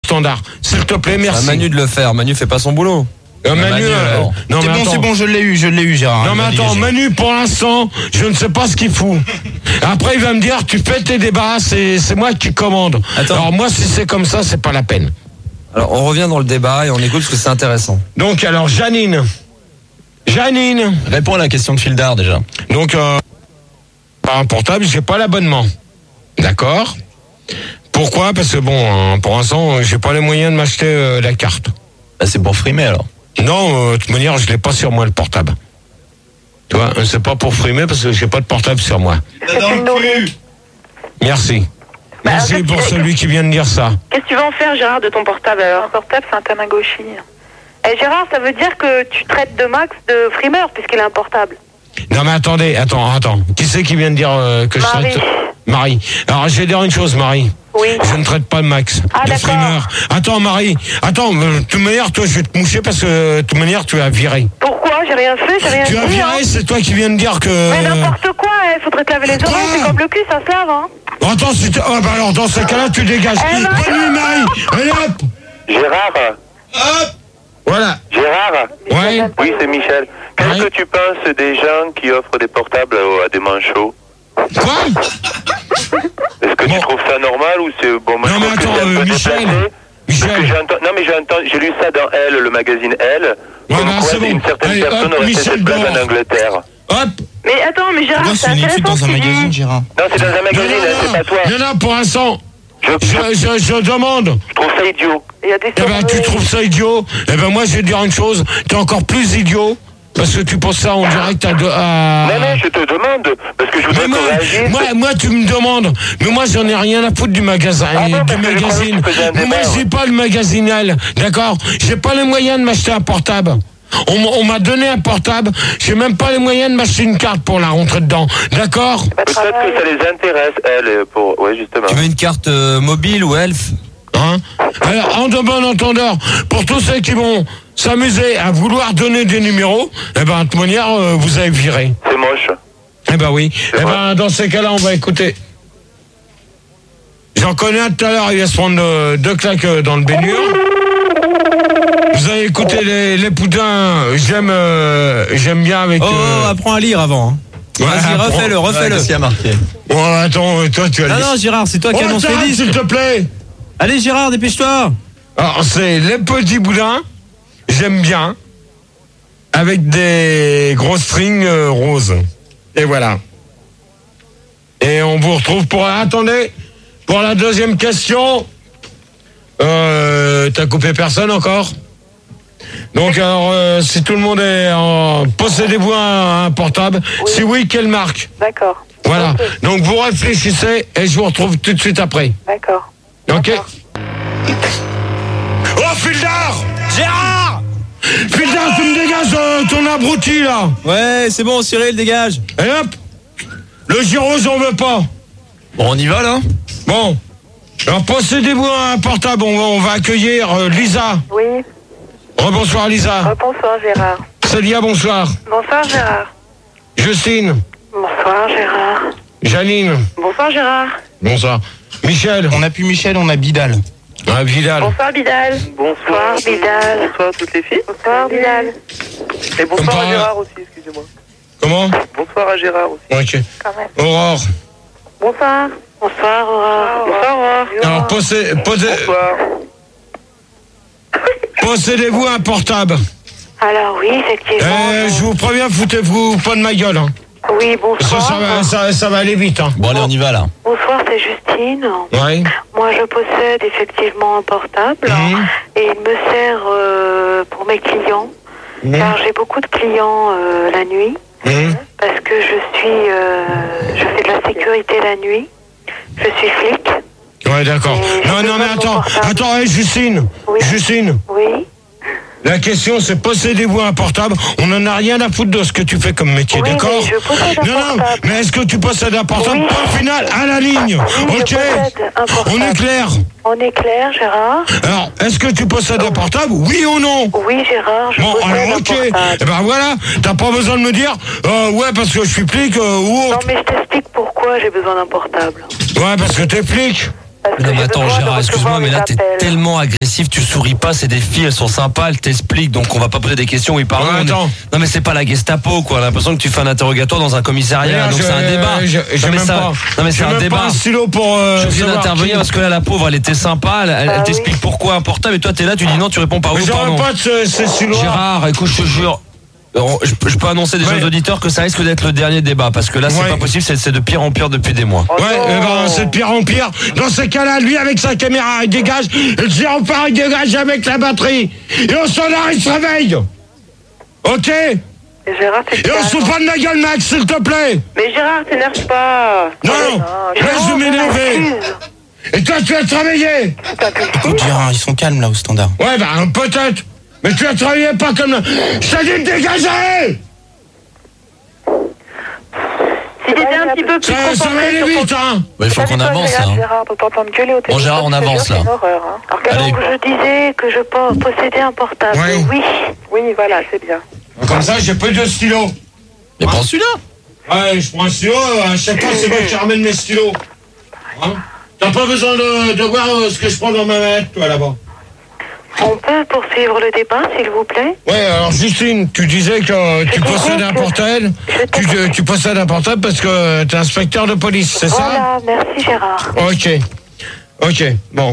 standard. S'il te plaît, merci. À Manu de le faire. Manu fait pas son boulot. Manu, non, c'est bon, je l'ai eu, Gérard. Non, mais attends, Manu, pour l'instant, je ne sais pas ce qu'il fout. Après, il va me dire, tu fais tes débats, c'est moi qui commande. Attends. Alors, moi, si c'est comme ça, c'est pas la peine. Alors, on revient dans le débat et on écoute parce que c'est intéressant. Donc, alors, Janine. Réponds à la question de Fildar, déjà. Donc, par un portable, j'ai pas l'abonnement. D'accord? Pourquoi? Parce que bon, pour l'instant, j'ai pas les moyens de m'acheter la carte. Bah, c'est pour frimer, alors. Non, de toute manière, je l'ai pas sur moi, le portable. Tu vois, c'est pas pour frimer parce que j'ai pas de portable sur moi. Merci. Merci pour celui qui vient de dire ça. Qu'est-ce que tu vas en faire, Gérard, de ton portable alors? Un portable, c'est un Tamagotchi. Eh, Gérard, ça veut dire que tu traites de Max de frimeur puisqu'il a un portable. Non mais attendez. Qui c'est qui vient de dire que Marie. je traite Marie. Alors je vais dire une chose, Marie. Oui. Je ne traite pas Max Ah, de d'accord. frimeur. Attends, Marie. De toute manière, toi, je vais te moucher parce que de toute manière, tu as viré. Pourquoi? J'ai rien fait, j'ai rien dit. Tu as viré, c'est toi qui viens de dire que... Mais n'importe quoi, il faudrait te laver les oreilles, c'est comme le cul, ça se lave, hein. Attends, alors dans ce cas-là, tu dégages. Bonne nuit, Marie. Allez hop. Gérard. Hop. Voilà. Gérard. Ouais. Oui, c'est Michel. Qu'est-ce que tu penses des gens qui offrent des portables à des manchots? Quoi? Est-ce que tu trouves ça normal ou c'est bon? Moi, Non mais attends, Michel. Non mais j'ai lu ça dans Elle, le magazine Elle. Ouais, comme quoi c'est bon. une certaine Allez, personne hop, aurait fait Michel cette blague dehors. en Angleterre. Hop. Mais attends, mais Gérard, C'est une étude dans un magazine, Gérard. Non, c'est dans un magazine, c'est pas toi. Non, pour l'instant, Je je demande. trouve ça idiot. Il y a des Eh ben, tu trouves ça idiot? Eh ben, moi, je vais te dire une chose. T'es encore plus idiot. Parce que tu penses ça en direct à... Non, je te demande. Parce que je voudrais Mais qu'on réagisse. moi, tu me demandes. Mais moi, j'en ai rien à foutre du magasin, bon, du parce que je magazine. croyais que tu faisais un Mais moi, débat, j'ai pas le magazine Elle, d'accord? J'ai pas les moyens de m'acheter un portable. On m'a donné un portable. J'ai même pas les moyens de m'acheter une carte pour la rentrer dedans, d'accord? Peut-être que ça les intéresse, elles, pour... Ouais, justement. Tu veux une carte mobile ou elf? Hein? Alors, en de bon entendeur, pour tous ceux qui vont s'amuser à vouloir donner des numéros, eh ben, de toute manière, vous avez viré. C'est moche. Eh ben oui. Eh ben, dans ces cas-là, on va écouter. J'en connais un tout à l'heure, il va se prendre deux claques dans le baignure. Vous avez écouté les poudins, j'aime bien avec... apprends à lire avant. Ouais, Vas-y, refais-le. Qu'est-ce qu'il y a marqué? Bon, attends, toi, tu as Non, Gérard, c'est toi qui annonce les listes. s'il te plaît. Allez, Gérard, dépêche-toi. Alors, c'est les petits boudins, j'aime bien, avec des gros strings roses. Et voilà. Et on vous retrouve pour... Attendez, pour la deuxième question. T'as coupé personne encore? Donc, alors, si tout le monde est en... Possédez-vous un portable? Oui. Si oui, quelle marque? D'accord. Voilà. Okay. Donc, vous réfléchissez et je vous retrouve tout de suite après. D'accord. Ok. D'accord. Oh, Fildar! Gérard! Fildar, tu me dégages ton abruti, là! Ouais, c'est bon, Cyril, dégage. Et hop! Le gyro, j'en veux pas. Bon, on y va, là? Bon. Alors, possédez-vous un portable. On va accueillir Lisa. Oui. Rebonsoir, Lisa. Bonsoir, Gérard. Célia, bonsoir. Bonsoir, Gérard. Justine. Bonsoir, Gérard. Janine. Bonsoir, Gérard. Bonsoir. Michel. On a plus Michel, on a Bidal. Ah, Vidal. Bonsoir, Bidal. Bonsoir, Bidal. Bonsoir toutes les filles. Bonsoir, Bidal. Et bonsoir Bonsoir. à Gérard aussi, excusez-moi. Comment? Bonsoir à Gérard aussi. Ok. Quand même. Aurore. Bonsoir. Bonsoir, Aurore. Bonsoir, Aurore. Alors, Bonsoir. possédez-vous un portable. Alors, oui, effectivement. Je vous préviens, foutez-vous pas de ma gueule. Hein. Oui, bonsoir. Ça va aller vite. Hein. Bon, allez, on y va, là. Bonsoir, c'est Justine. Ouais. Moi, je possède effectivement un portable et il me sert pour mes clients, car j'ai beaucoup de clients la nuit, parce que je fais de la sécurité la nuit. Je suis flic. Ouais, d'accord. Non, mais attends, hey, Justine. Oui. Justine. Oui. La question, c'est possédez-vous un portable? On n'en a rien à foutre de ce que tu fais comme métier, Oui, d'accord? mais je possède un Non, portable. mais est-ce que tu possèdes un portable? Oui. Point final, à la ligne. Oui, Ok. je possède un portable. On est clair. On est clair, Gérard? Alors, est-ce que tu possèdes un portable? Oui ou non? Oui, Gérard, je Bon, possède alors, un ok. portable. Eh ben voilà, t'as pas besoin de me dire, ouais, parce que je suis flic ou Non, autre. mais je t'explique pourquoi j'ai besoin d'un portable. Ouais, parce que t'es flic. Parce que Non mais j'ai attends besoin de Gérard, excuse-moi, recevoir mais les là t'es appels. tellement agressif, tu souris pas, c'est des filles, elles sont sympas, elles t'expliquent, donc on va pas poser des questions, oui pardon. Ouais, attends. Non mais c'est pas la Gestapo quoi, on a l'impression que tu fais un interrogatoire dans un commissariat, donc c'est un débat. J'ai Non mais même ça, pas. non mais c'est J'ai un même débat. pas un stylo pour. Je suis obligé savoir d'intervenir qui- parce que là la pauvre elle était sympa, elle oui. t'explique pourquoi un portable et toi t'es là, tu dis non, tu réponds pas Mais oui ou j'aurais pardon. pas de ce stylo. Gérard, écoute, je te jure. Je peux annoncer déjà Ouais. aux auditeurs que ça risque d'être le dernier débat parce que là c'est Ouais. pas possible, c'est de pire en pire depuis des mois. Ouais, c'est de pire en pire. Dans ces cas-là, lui avec sa caméra, il dégage. Et le gyrophare, il dégage avec la batterie. Et au standard, il se réveille. Ok? Et Et Gérard, c'est on se fout pas de ma gueule, Max, s'il te plaît. Mais Gérard, t'énerve pas. Non, laisse de m'énerver. Et toi, tu as travaillé. Écoute, Gérard, ils sont calmes là au standard. Ouais, bah, peut-être. Mais tu as travaillé pas comme... Je t'ai dit de dégager. Si t'étais un petit peu plus Ça va concentré aller sur ton... vite, hein. Bah, il faut qu'on avance là. Gérard, on t'entend gueuler au téléphone. Bon Gérard, on avance là. C'est une horreur, hein. Alors, Allez. donc, je disais que je possédais un portable. Ouais. Oui. Oui, voilà, c'est bien. Comme ça, j'ai plus de stylo. Mais prends celui-là. Ouais, je prends un stylo, à chaque fois, c'est moi qui ramène mes stylos. Hein? T'as pas besoin de voir ce que je prends dans ma main, toi, là-bas. On peut poursuivre le débat, s'il vous plaît? Ouais, alors Justine, tu disais que tu disais possèdes un que- portable. Tu possèdes un portable parce que t'es inspecteur de police, c'est Voilà, merci Gérard. ça? Ok, bon.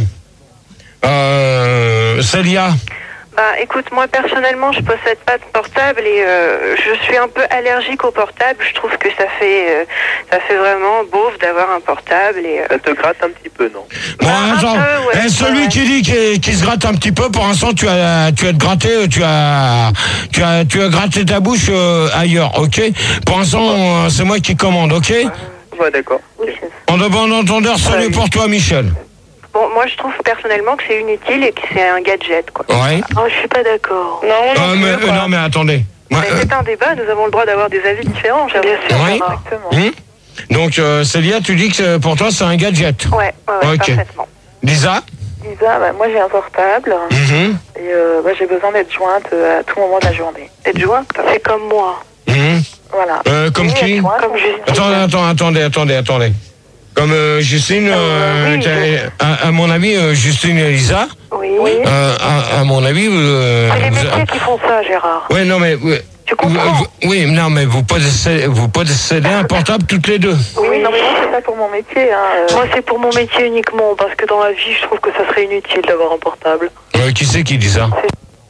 Célia. Bah écoute, moi personnellement je possède pas de portable et je suis un peu allergique au portable. Je trouve que ça fait vraiment beauf d'avoir un portable et Ça te gratte un petit peu, non? Bon, un attends. peu, ouais, Celui ouais. qui dit qu'il se gratte un petit peu, pour l'instant, tu as te gratté, tu as gratté ta bouche ailleurs, ok? Pour l'instant, c'est moi qui commande, ok? Ouais, d'accord. oui, chef. En de bon entendeur, salut pour toi, Michel. Bon, moi je trouve personnellement que c'est inutile et que c'est un gadget quoi. Ouais. Oh, je suis pas d'accord. Non, Non, mais attendez. Moi, Mais c'est un débat, nous avons le droit d'avoir des avis différents, cher Bien sûr, Oui. Gérard. Donc, Célia, tu dis que pour toi, c'est un gadget. Ouais, Ok. parfaitement. Lisa. Lisa, bah, moi j'ai un portable Mhm. et bah, j'ai besoin d'être jointe à tout moment de la journée. Être jointe? C'est comme moi. Mhm. Voilà. Comme Oui, qui être jointe, Comme Justine. Attendez. Comme Justine, oui, à mon avis, Justine et Lisa, Oui. à mon avis, C'est les métiers qui font ça, Gérard. ouais, non, mais Tu comprends? oui, non, mais vous possédez un portable toutes les deux. Oui, non mais moi c'est pas pour mon métier. Hein. Moi, c'est pour mon métier uniquement, parce que dans la vie, je trouve que ça serait inutile d'avoir un portable. Qui c'est qui dit ça?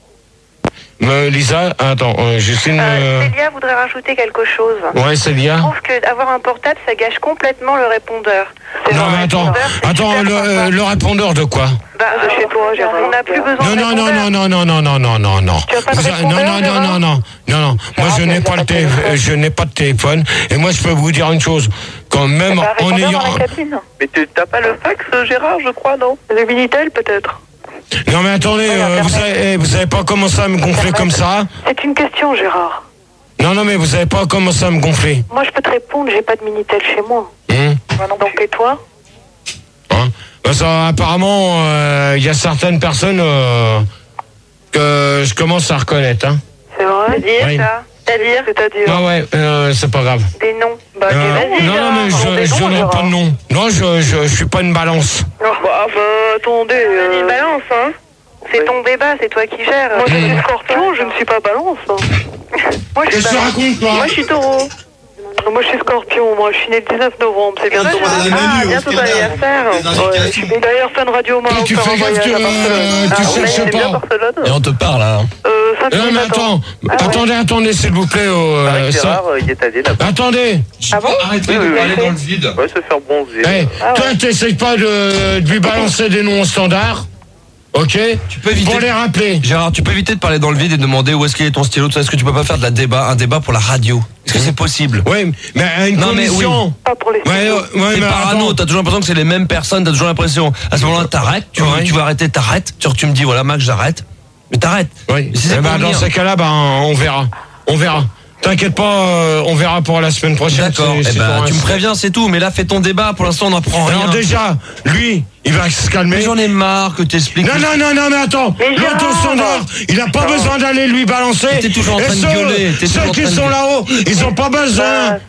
Lisa, attends, Justine. Célia voudrait rajouter quelque chose. Ouais, Je Célia. trouve que d'avoir un portable, ça gâche complètement le répondeur. Non, mais attends, le répondeur de quoi? Bah, De chez toi, Gérard. on n'a plus besoin de répondeur. Non. Tu as pas de Vous répondeur, Gérard? Non. Moi, je n'ai pas le je n'ai pas de téléphone. Et moi, je peux vous dire une chose. Quand même, T'as un en répondeur ayant. dans la cabine. Mais t'as pas le fax, Gérard, je crois, non? Le Minitel, peut-être. Non, mais attendez, vous savez pas commencer à me gonfler comme ça? C'est une question, Gérard. Non, mais vous savez pas commencer à me gonfler. Moi, je peux te répondre, j'ai pas de Minitel chez moi. Donc Et toi? Hein? Parce apparemment, il y a certaines personnes que je commence à reconnaître. Hein? C'est vrai? C'est-à-dire Oui. ça? C'est-à-dire Ah ouais, c'est pas grave. des noms. Bah, vas-y, non, Gérard, mais prends des je noms, donnerai Gérard. pas de nom. Non, je suis pas une balance. Attendez. Une balance, hein? C'est ton débat, c'est toi qui gères. Moi, je suis scorpion, je ne suis pas balance. Moi, je suis Qu'est-ce que tu balance. racontes, toi? Moi, je suis taureau. Moi, je suis scorpion. Moi, je suis né le 19 novembre. C'est bientôt Bientôt ton anniversaire. Et d'ailleurs, Fan Radio m'a Toi, tu offert un fais gaffe voyage à Barcelone. tu cherches c'est bien pas. Barcelone. Et on te parle là. 5 Non, mais minutes, attends. attendez, s'il vous plaît. Avec Gérard, il est allé là-bas. Attendez. Arrêtez de parler dans le vide. Ouais, se faire bronzer. Hey, toi, t'essayes pas de lui balancer des noms au standard. Ok? Tu peux éviter. Pour les rappeler. Gérard, tu peux éviter de parler dans le vide et demander où est-ce qu'il est ton stylo, tout ça. Est-ce que tu peux pas faire un débat pour la radio? Est-ce que c'est possible? Oui, mais à une Non, mais condition. Pas pour les Ouais, T'es mais parano, attends. t'as toujours l'impression que c'est les mêmes personnes, t'as toujours l'impression. À ce moment-là, t'arrêtes, tu vas arrêter, t'arrêtes. Tu me dis, voilà, Max, j'arrête. Mais t'arrêtes. Oui. Mais si c'est Eh pour ben, dans venir. ces cas-là, on verra. T'inquiète pas, on verra pour la semaine prochaine. D'accord. C'est Eh ben, pour tu me un- préviens, c'est tout. Mais là, fais ton débat. Pour l'instant, on n'en prend rien. Alors déjà, lui, il va se calmer. Mais j'en ai marre que t'expliques. Non, mais attends. Mais L'autre Gérard, au standard, il n'a pas besoin d'aller lui balancer. T'es toujours en train Et de gueuler, t'es ceux toujours en qui train de sont gueuler. là-haut, ils ont pas besoin.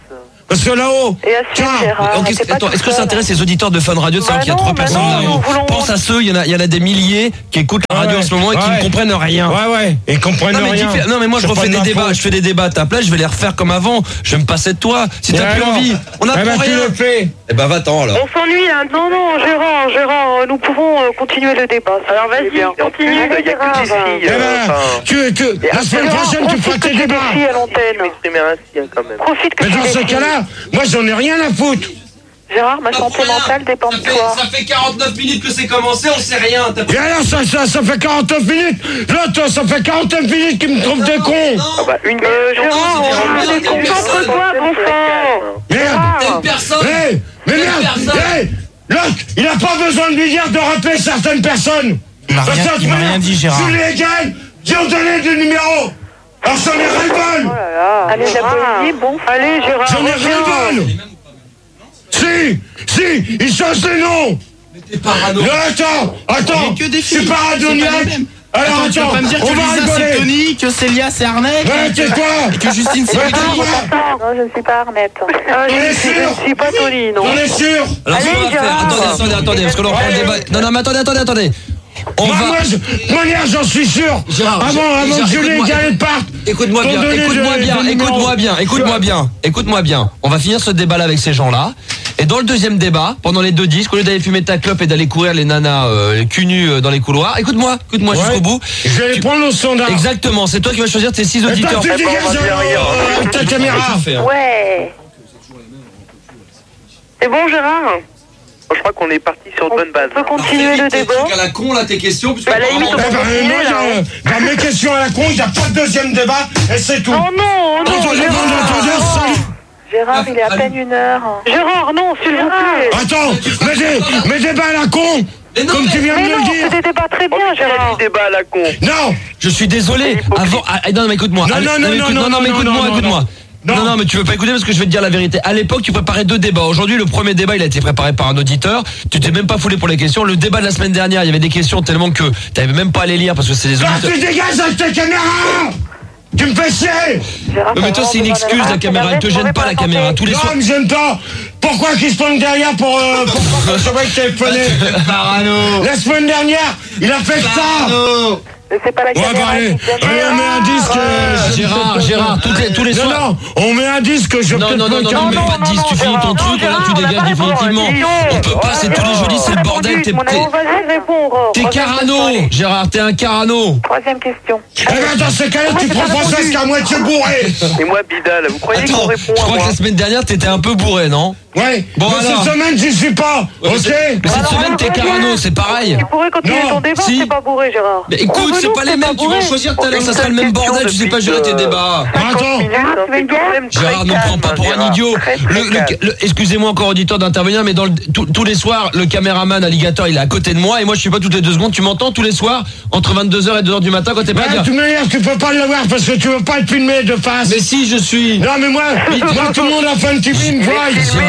Parce que là-haut, Et assume, Gérard. Donc, t'es pas attends, tout est-ce que ça seul. intéresse les auditeurs de Fun Radio de savoir Bah qu'il y a non, 3 bah personnes non, là-haut? nous voulons- Pense à ceux, il y en a des milliers qui écoutent la radio en ce moment et qui ne comprennent rien. Ouais, ils comprennent Non mais, rien. non mais moi je C'est pas refais de des ma débats, faute. je fais des débats à ta place, je vais les refaire comme avant, je vais me passer de toi, si Et t'as plus alors envie, on Eh apprend ben, tu rien. le fais. Eh ben va-t'en alors. On s'ennuie là. Non, Gérard, nous pouvons continuer le débat. si Alors vous voulez vas-y, bien. continue. Il n'y a que des filles. Eh ben, la semaine prochaine, tu feras tes débats. Filles à l'antenne. Je m'exprimer ainsi, hein, quand même. Profite que Mais tu dans es ce fille. cas-là, moi, j'en ai rien à foutre. Gérard, ma santé mentale dépend de toi. Ça fait 49 minutes que c'est commencé, on sait rien. Et alors, ça fait 49 minutes. L'autre, ça fait 49 minutes qu'il me trouve des cons. Ah bah, une Gérard, concentre-toi, bon sang. Merde. Personne. Mais merde. L'autre, il n'a pas besoin de lui dire de rappeler certaines personnes. Il m'a rien dit, Gérard. Julie et Gaël, qui ont donné du numéro. Alors, j'en ai ras-le-bol. Allez, la poésie, bon. Allez, Gérard, J'en ai ras-le-bol. Si, ils changent les noms. T'es parano. Non, attends, que des je suis filles. paranoïaque. C'est pas les mêmes. Alors, Attends, tu vas pas me dire que on va Lisa c'est rigoler. Tony, que Célia c'est Arnett, Ouais, tais-toi. et que Justine c'est Ouais, Betty. tais-toi. Non, je ne suis pas Arnett. On est sûr. Je ne suis pas Tony, non. On est sûr. Alors ce qu'on va faire, attendez, parce que l'on prend le débat. Non mais attendez. On va. Moi, de manière, j'en suis sûr. Gérard, Avant que Julie et Gaël partent. Écoute-moi T'ont bien, donné écoute-moi bien. On va finir ce débat-là avec ces gens-là. Et dans le deuxième débat, pendant les 2 disques, au lieu d'aller fumer ta clope et d'aller courir les nanas cul nus dans les couloirs, écoute-moi jusqu'au bout. Je vais aller prendre le standard. Exactement, c'est toi qui vas choisir tes 6 auditeurs. Tu dégages ta caméra. Ouais. C'est bon, Gérard? Je crois qu'on est parti sur de bonnes bases. On peut continuer le débat. à la con là tes questions puisque Bah, la limite, Eh ben, moi, dans mes questions à la con, il n'y a pas de deuxième débat et c'est tout. Oh non, Attends, les Gérard. salut. Gérard, il est à peine 1h. Gérard, non, s'il vous plaît. Attends, mes débats à la con, comme tu viens de Mais me non, le c'est dire. des débats très bien, Gérard. Débat à la con. Non, je suis désolé. Avant non mais écoute-moi. Non, non, mais écoute-moi. Non. Non, mais tu veux pas écouter parce que je vais te dire la vérité. À l'époque, tu préparais 2 débats. Aujourd'hui, le premier débat, il a été préparé par un auditeur. Tu t'es même pas foulé pour les questions. Le débat de la semaine dernière, il y avait des questions tellement que t'avais même pas à les lire parce que c'est des auditeurs. tu dégages avec ta caméra. Tu me fais chier. Gérard, Non, mais toi, c'est une excuse, la caméra. Elle te gêne pas, la caméra. Tous les Non, soirs. me gêne pas. Pourquoi qu'ils se planquent derrière pour pas savoir que téléphoné. Parano. La semaine dernière, il a fait ça. Mais c'est pas la Ouais, bah caméra allez, qui te gêne. on met un disque. Gérard, tous les soirs. Non, on met un disque, je Non, peut-être mais pas de 10, tu finis ton truc, et là tu dégages définitivement. On peut pas, c'est tous les jeudis, c'est le bordel, Vas-y, réponds, Aurore. t'es Carano, Gérard, t'es un Carano. Troisième question. Eh ben, dans ce cas-là, tu prends Françoise qui est à moitié bourré. Et moi, Bidal, vous croyez qu'on Attends, répond je à crois que moi? la semaine dernière t'étais un peu bourré, non? Ouais. Bon, mais alors. cette semaine, j'y suis pas. Mais Ok. cette semaine t'es Carano, c'est pareil. Tu pourrais continuer Non, ton débat, si. c'est pas bourré, Gérard. Mais écoute, c'est pas les mêmes, tu vas en choisir tout à l'heure, ça sera le même bordel, tu sais pas gérer tes débats. Attends. Gérard, ne prends pas pour un idiot. Excusez-moi encore auditeur d'intervenir, mais tous les soirs, le caméraman alligator, il est à côté de moi et moi je suis pas toutes les 2 secondes. Tu m'entends tous les soirs entre 22h et 2h du matin quand t'es pas De là. toute manière, tu peux pas le voir parce que tu veux pas être filmé de face. Mais si, je suis. Non, mais moi, tout le monde a fait un petit film, voit.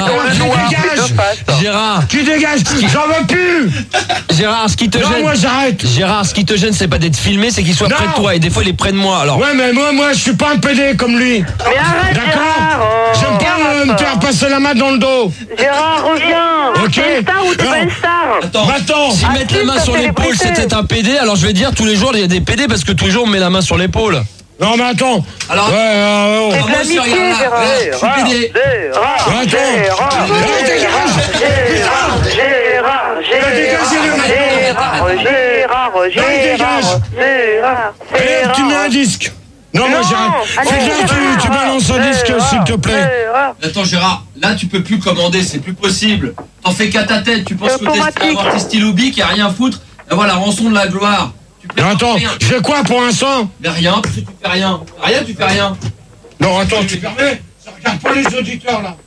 Gérard, Tu dégages. J'en veux plus. Gérard, ce qui te Non, gêne. moi, j'arrête. Gérard, ce qui te gêne, c'est pas d'être filmé, c'est qu'il soit Non. près de toi. Et des fois, il est près de moi. Alors, Ouais, mais moi, je suis pas un PD comme lui. Mais arrête, D'accord. J'aime pas me faire passer la main dans le dos. Gérard, reviens. Ok. T'es une star ou t'es Non. pas une star? Maintenant. si mettre la main sur l'épaule, c'était un PD, alors je vais dire tous les jours, il y a des PD parce que tous les jours, on met la main sur l'épaule. Non, mais attends. Alors, Ouais, C'est de l'amitié, Gérard. je suis PD. Allez, tu mets un disque. Non, moi j'arrête. Fais bien, tu balances un disque, s'il te plaît. Attends Gérard, là tu peux plus commander, c'est plus possible. T'en fais qu'à ta tête, tu penses que t'es avoir tes stylos bics, y a rien à foutre. Et voilà, rançon de la gloire. Tu peux Non, attends, rien. je fais quoi pour l'instant? Mais rien, parce que tu fais rien. Rien, tu fais rien. Non, attends, tu permets? Ça regarde pas les auditeurs là.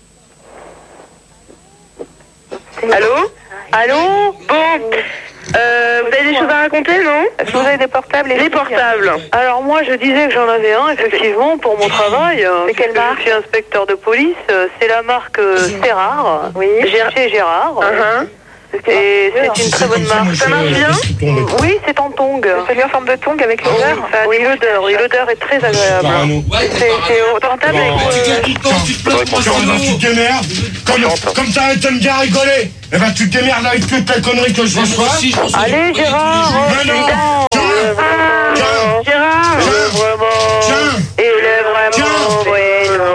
Allô? Bon. Vous avez des choses à raconter, non? Est-ce que vous avez des portables et Les portables. Alors moi je disais que j'en avais un effectivement pour mon travail. C'est quelle marque? Je suis inspecteur de police. C'est la marque Serrar. Oui. Chez Gérard. Et c'est une très bonne marque. Ça marche bien? Oui, c'est en tongue. C'est mis en forme de tongue avec l'odeur. Oui, l'odeur est très agréable. C'est portable avec... Tu te démerdes. Comme ça, t'aimes bien rigoler. Eh ben, tu te démerdes avec toute ta connerie que je reçois. Allez, Gérard. Gérard. Il est vraiment brillant.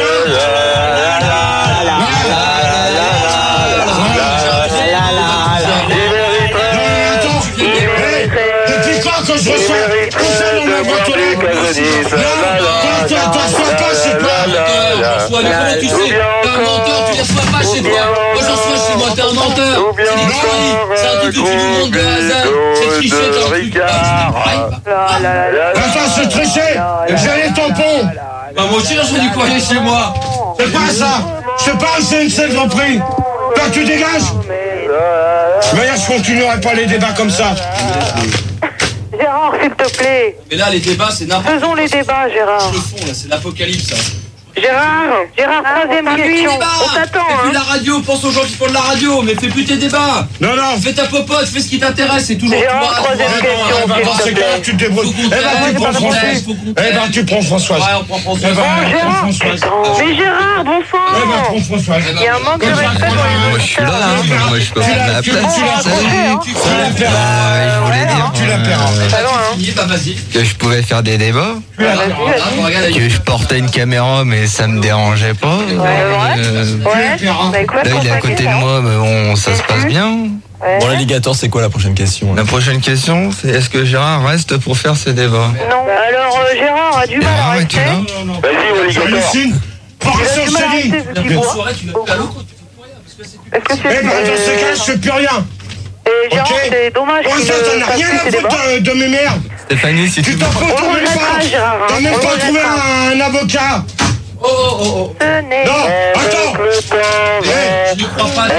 Depuis quand que je reçois tout ça dans ma boîte aux lettres? Non, t'en pas chez toi. Mais comment tu sais? T'es un menteur, tu les reçois pas chez toi. Moi j'en reçois chez moi, t'es un menteur. C'est des conneries. C'est un truc que tu nous montres de hasard. C'est tricher, t'es un truc. Attends, c'est tricher. J'ai les tampons. Bah moi aussi j'en reçois du courrier chez moi. C'est pas ça. Je te parle, c'est une CNC Grand Prix. Toi, tu dégages. Mais je continuerai pas les débats comme ça. Gérard, s'il te plaît. Mais là les débats c'est n'importe quoi. Faisons les débats, Gérard. Le fond là, c'est l'apocalypse ça. Gérard, troisième question. On t'attend, Fais plus hein. la radio, pense aux gens qui font de la radio, mais fais plus tes débats. Non. Fais ta popote, fais ce qui t'intéresse, c'est toujours Gérard, toi. troisième question. Dans ces cas-là, tu te débrouilles. Eh ben, tu prends Françoise. Eh ben, tu prends Françoise. Ouais, on prend Françoise. Eh ben, prends Françoise. Mais Gérard, bon Eh ben, sang. prends Françoise. Il y a un manque de respect pour les Moi je suis là, hein. Moi je peux prendre la place. Tu la perds. Bah vas-y. Que je pouvais faire des débats, que je portais une caméra mais ça me dérangeait pas. Là il est à côté de moi, mais bon ça se passe bien. Bon l'alligator, c'est quoi la prochaine question? La prochaine question c'est est-ce que Gérard reste pour faire ses débats? Non. Alors Gérard a du mal à rester. Vas-y, alligator. Pour ça, je te dis. Une soirée, tu l'as fait à l'autre, tu fais plus rien. Parce que c'est Est-ce que Eh ben, dans ces cas, je fais plus rien. Et Gérard, c'est dommage Oh, qu'il ça, t'en as fasse rien plus à ses débats. foutre de mes merdes. Stéphanie, si tu Tu t'en fous, On t'as le même regrette pas. pas, Gérard. T'as même pas trouvé un avocat. Oh. Ce n'est Non, attends. Je n'y crois pas.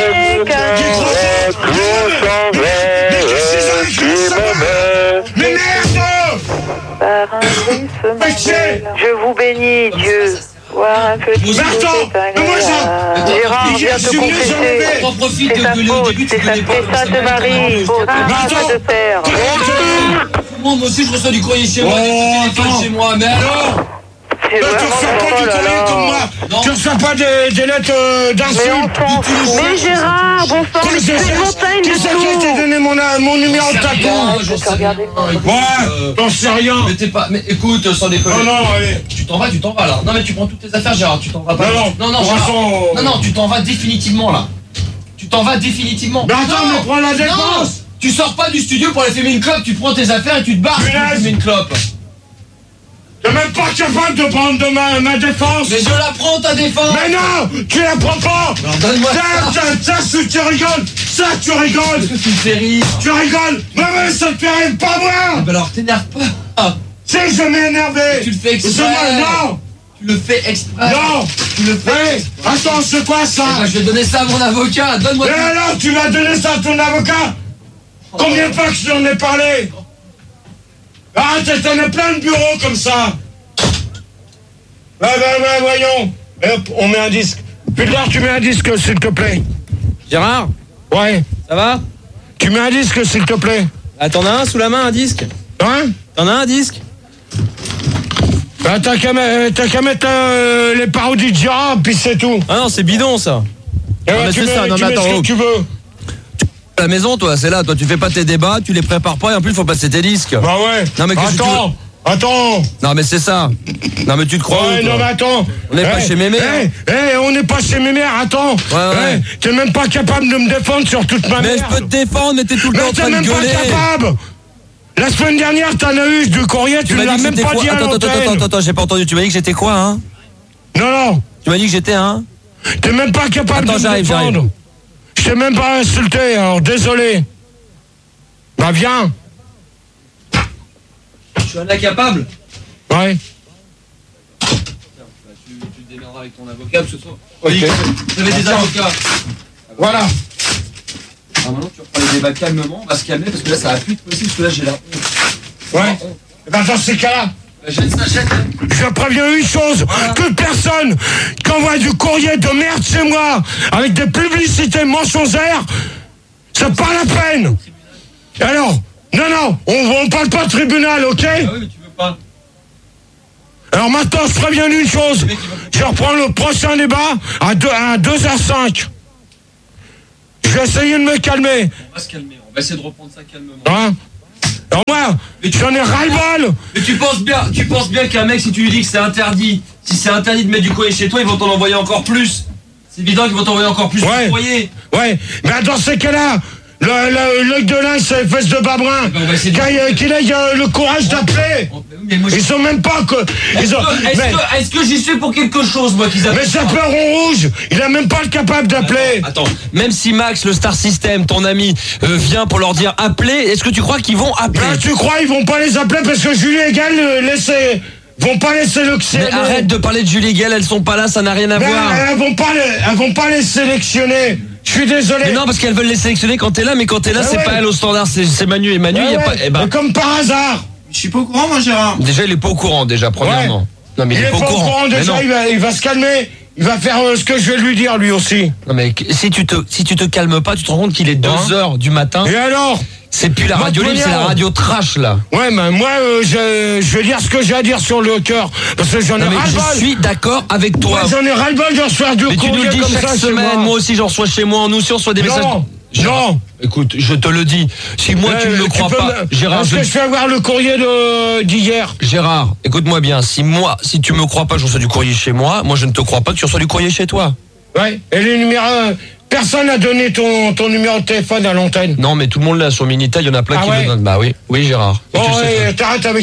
Mais qu'est-ce que c'est ça? Mais merde. par un glissement. Pitié. Je vous bénis, Dieu. Voir un petit Mais attends, mais moi ça. Gérard vient te confesser. T'en profites C'est de sa gueuler au faute, début, tu c'est connais pas. Sainte Marie, grâce de Père. Moi aussi je reçois du courrier chez moi, des téléphones chez moi, mais alors C'est Tu vraiment reçois pas du courrier comme moi. Tu reçois pas des lettres Mais d'insultes. enfant, mais Gérard, bon sang, mais tu fais une montagne Qui de c'est qui t'a tout. donné mon numéro de ta compte? j'en sais rien. Ouais, t'en sais rien. Mais t'es pas. Mais écoute, sans déconner. Non, allez. Tu t'en vas là. Non mais tu prends toutes tes affaires, Gérard, tu t'en vas pas. Non, Gérard. façon... Non, tu t'en vas définitivement là. Tu t'en vas définitivement. Mais attends, mais prends la défense. Tu sors pas du studio pour aller fumer une clope, tu prends tes affaires et tu te barres pour fumer une clope. T'es même pas capable de prendre de ma défense. Mais je la prends ta défense. Mais non, tu la prends pas. Alors donne-moi ça. Ça, tu rigoles. Ça, tu rigoles. Est-ce que tu me fais rire? Tu rigoles. Mais ça te fait rire, pas moi. Bah alors t'énerve pas. Si je m'énerve. Tu le fais exprès. C'est moi, non. Tu le fais exprès. Non. Tu le fais. Hey, attends, c'est quoi ça? Eh ben, je vais donner ça à mon avocat. Donne-moi Mais tout. alors, tu vas donner ça à ton avocat? Combien de fois que je t'en ai parlé? Ah, t'en as plein de bureaux comme ça. Ouais, voyons. Et hop, on met un disque. Putain, tu mets un disque, s'il te plaît. Gérard, Ouais. ça va? Tu mets un disque, s'il te plaît. Ah, t'en as un sous la main, un disque? Hein? T'en as un disque? Bah, t'as qu'à mettre les parodies de Gérard, puis c'est tout. Ah non, c'est bidon ça. Et mais tu c'est ça, mets, non, tu mais mets attends, ce que oh. tu veux. La maison, toi, c'est là. Toi, tu fais pas tes débats, tu les prépares pas et en plus, il faut passer tes disques. Bah ouais. Non, mais qu'est-ce que tu Attends. Non, mais c'est ça. Non, mais tu te crois Ouais, où, toi? non, mais attends. On n'est pas chez Mémé. On n'est pas chez Mémé, attends. Ouais. T'es même pas capable de me défendre sur toute ma Mais merde. je peux te défendre, mais t'es tout le temps en Mais t'es train de même pas gueuler. capable. La semaine dernière, t'en as eu du courrier, tu m'as l'as dit que même j'étais pas quoi? dit à l'antenne. Attends, j'ai pas entendu. Tu m'as dit que j'étais quoi, hein? Non. Tu m'as dit que j'étais, hein? T'es même pas capable Attends, de me j'arrive. défendre. Je t'ai même pas insulté, alors désolé. Bah viens. Je suis un incapable. Ouais. Tu te démerderas avec ton avocat, parce que toi. Vous avez des avocats. Voilà. Alors maintenant, tu reprends les débats calmement, on va se calmer, parce que là, ça va plus être possible, parce que là, j'ai la honte. Ouais. Et ben dans ces cas-là, Jette ça, jette. je préviens une chose, toute personne qui envoie du courrier de merde chez moi, avec des publicités mensongères, c'est pas la peine. Et alors, Non, on parle pas de tribunal, ok? Ah oui, mais tu veux pas. Alors maintenant, je préviens d'une chose. Je reprends le prochain débat à 2h05. Je vais essayer de me calmer. On va se calmer, on va essayer de reprendre ça calmement. Hein? Alors moi, j'en ai ras-le-bol. Mais tu penses bien qu'un mec, si tu lui dis que c'est interdit, si c'est interdit de mettre du courrier chez toi, ils vont t'en envoyer encore plus. C'est évident qu'ils vont t'envoyer encore plus de courrier. Ouais, mais dans ces cas-là, l'œil de l'un, c'est les fesses de Babrin. Qu'il ait le courage d'appeler. Ils sont même pas que. Est-ce que j'y suis pour quelque chose, moi, qu'ils appellent? Mais ça peut rond rouge, il a même pas le capable d'appeler. Attends, même si Max, le Star System, ton ami, vient pour leur dire appeler, est-ce que tu crois qu'ils vont appeler? Ben, tu crois ils vont pas les appeler parce que Julie et Gaël vont pas les sélectionner. Mais arrête de parler de Julie et Gaël, elles sont pas là, ça n'a rien à voir. Elles vont pas les sélectionner. Je suis désolé. Mais non, parce qu'elles veulent les sélectionner quand t'es là, mais quand t'es là, c'est pas elle au standard, c'est Manu et Manu. Y a pas, mais comme par hasard. Je suis pas au courant, moi, Gérard. Déjà, il est pas au courant, premièrement. Ouais. Non, mais il est pas au courant. Déjà, il va se calmer. Il va faire ce que je vais lui dire, lui aussi. Non, mais si tu te calmes pas, tu te rends compte qu'il est 2h du matin. Et alors? C'est plus la radio libre, c'est la radio trash, là. Ouais, mais moi, je vais dire ce que j'ai à dire sur le cœur. Parce que j'en ai ras-le-bol. Je suis d'accord avec toi. Ouais, j'en ai ras-le-bol de recevoir du courrier. Mais tu nous le dis chaque semaine, moi aussi j'en reçois chez moi, nous aussi on reçoit des messages. Non. Écoute, je te le dis. Si moi tu ne me crois pas, Gérard. Est-ce que je fais avoir le courrier d'hier? Gérard, écoute-moi bien. Si tu me crois pas, je reçois du courrier chez moi. Moi je ne te crois pas que tu reçois du courrier chez toi. Ouais. Et les numéros. Personne n'a donné ton numéro de téléphone à l'antenne. Non, mais tout le monde l'a sur Minitel, il y en a plein qui le donnent. Bah oui, Gérard. Bon, t'arrêtes avec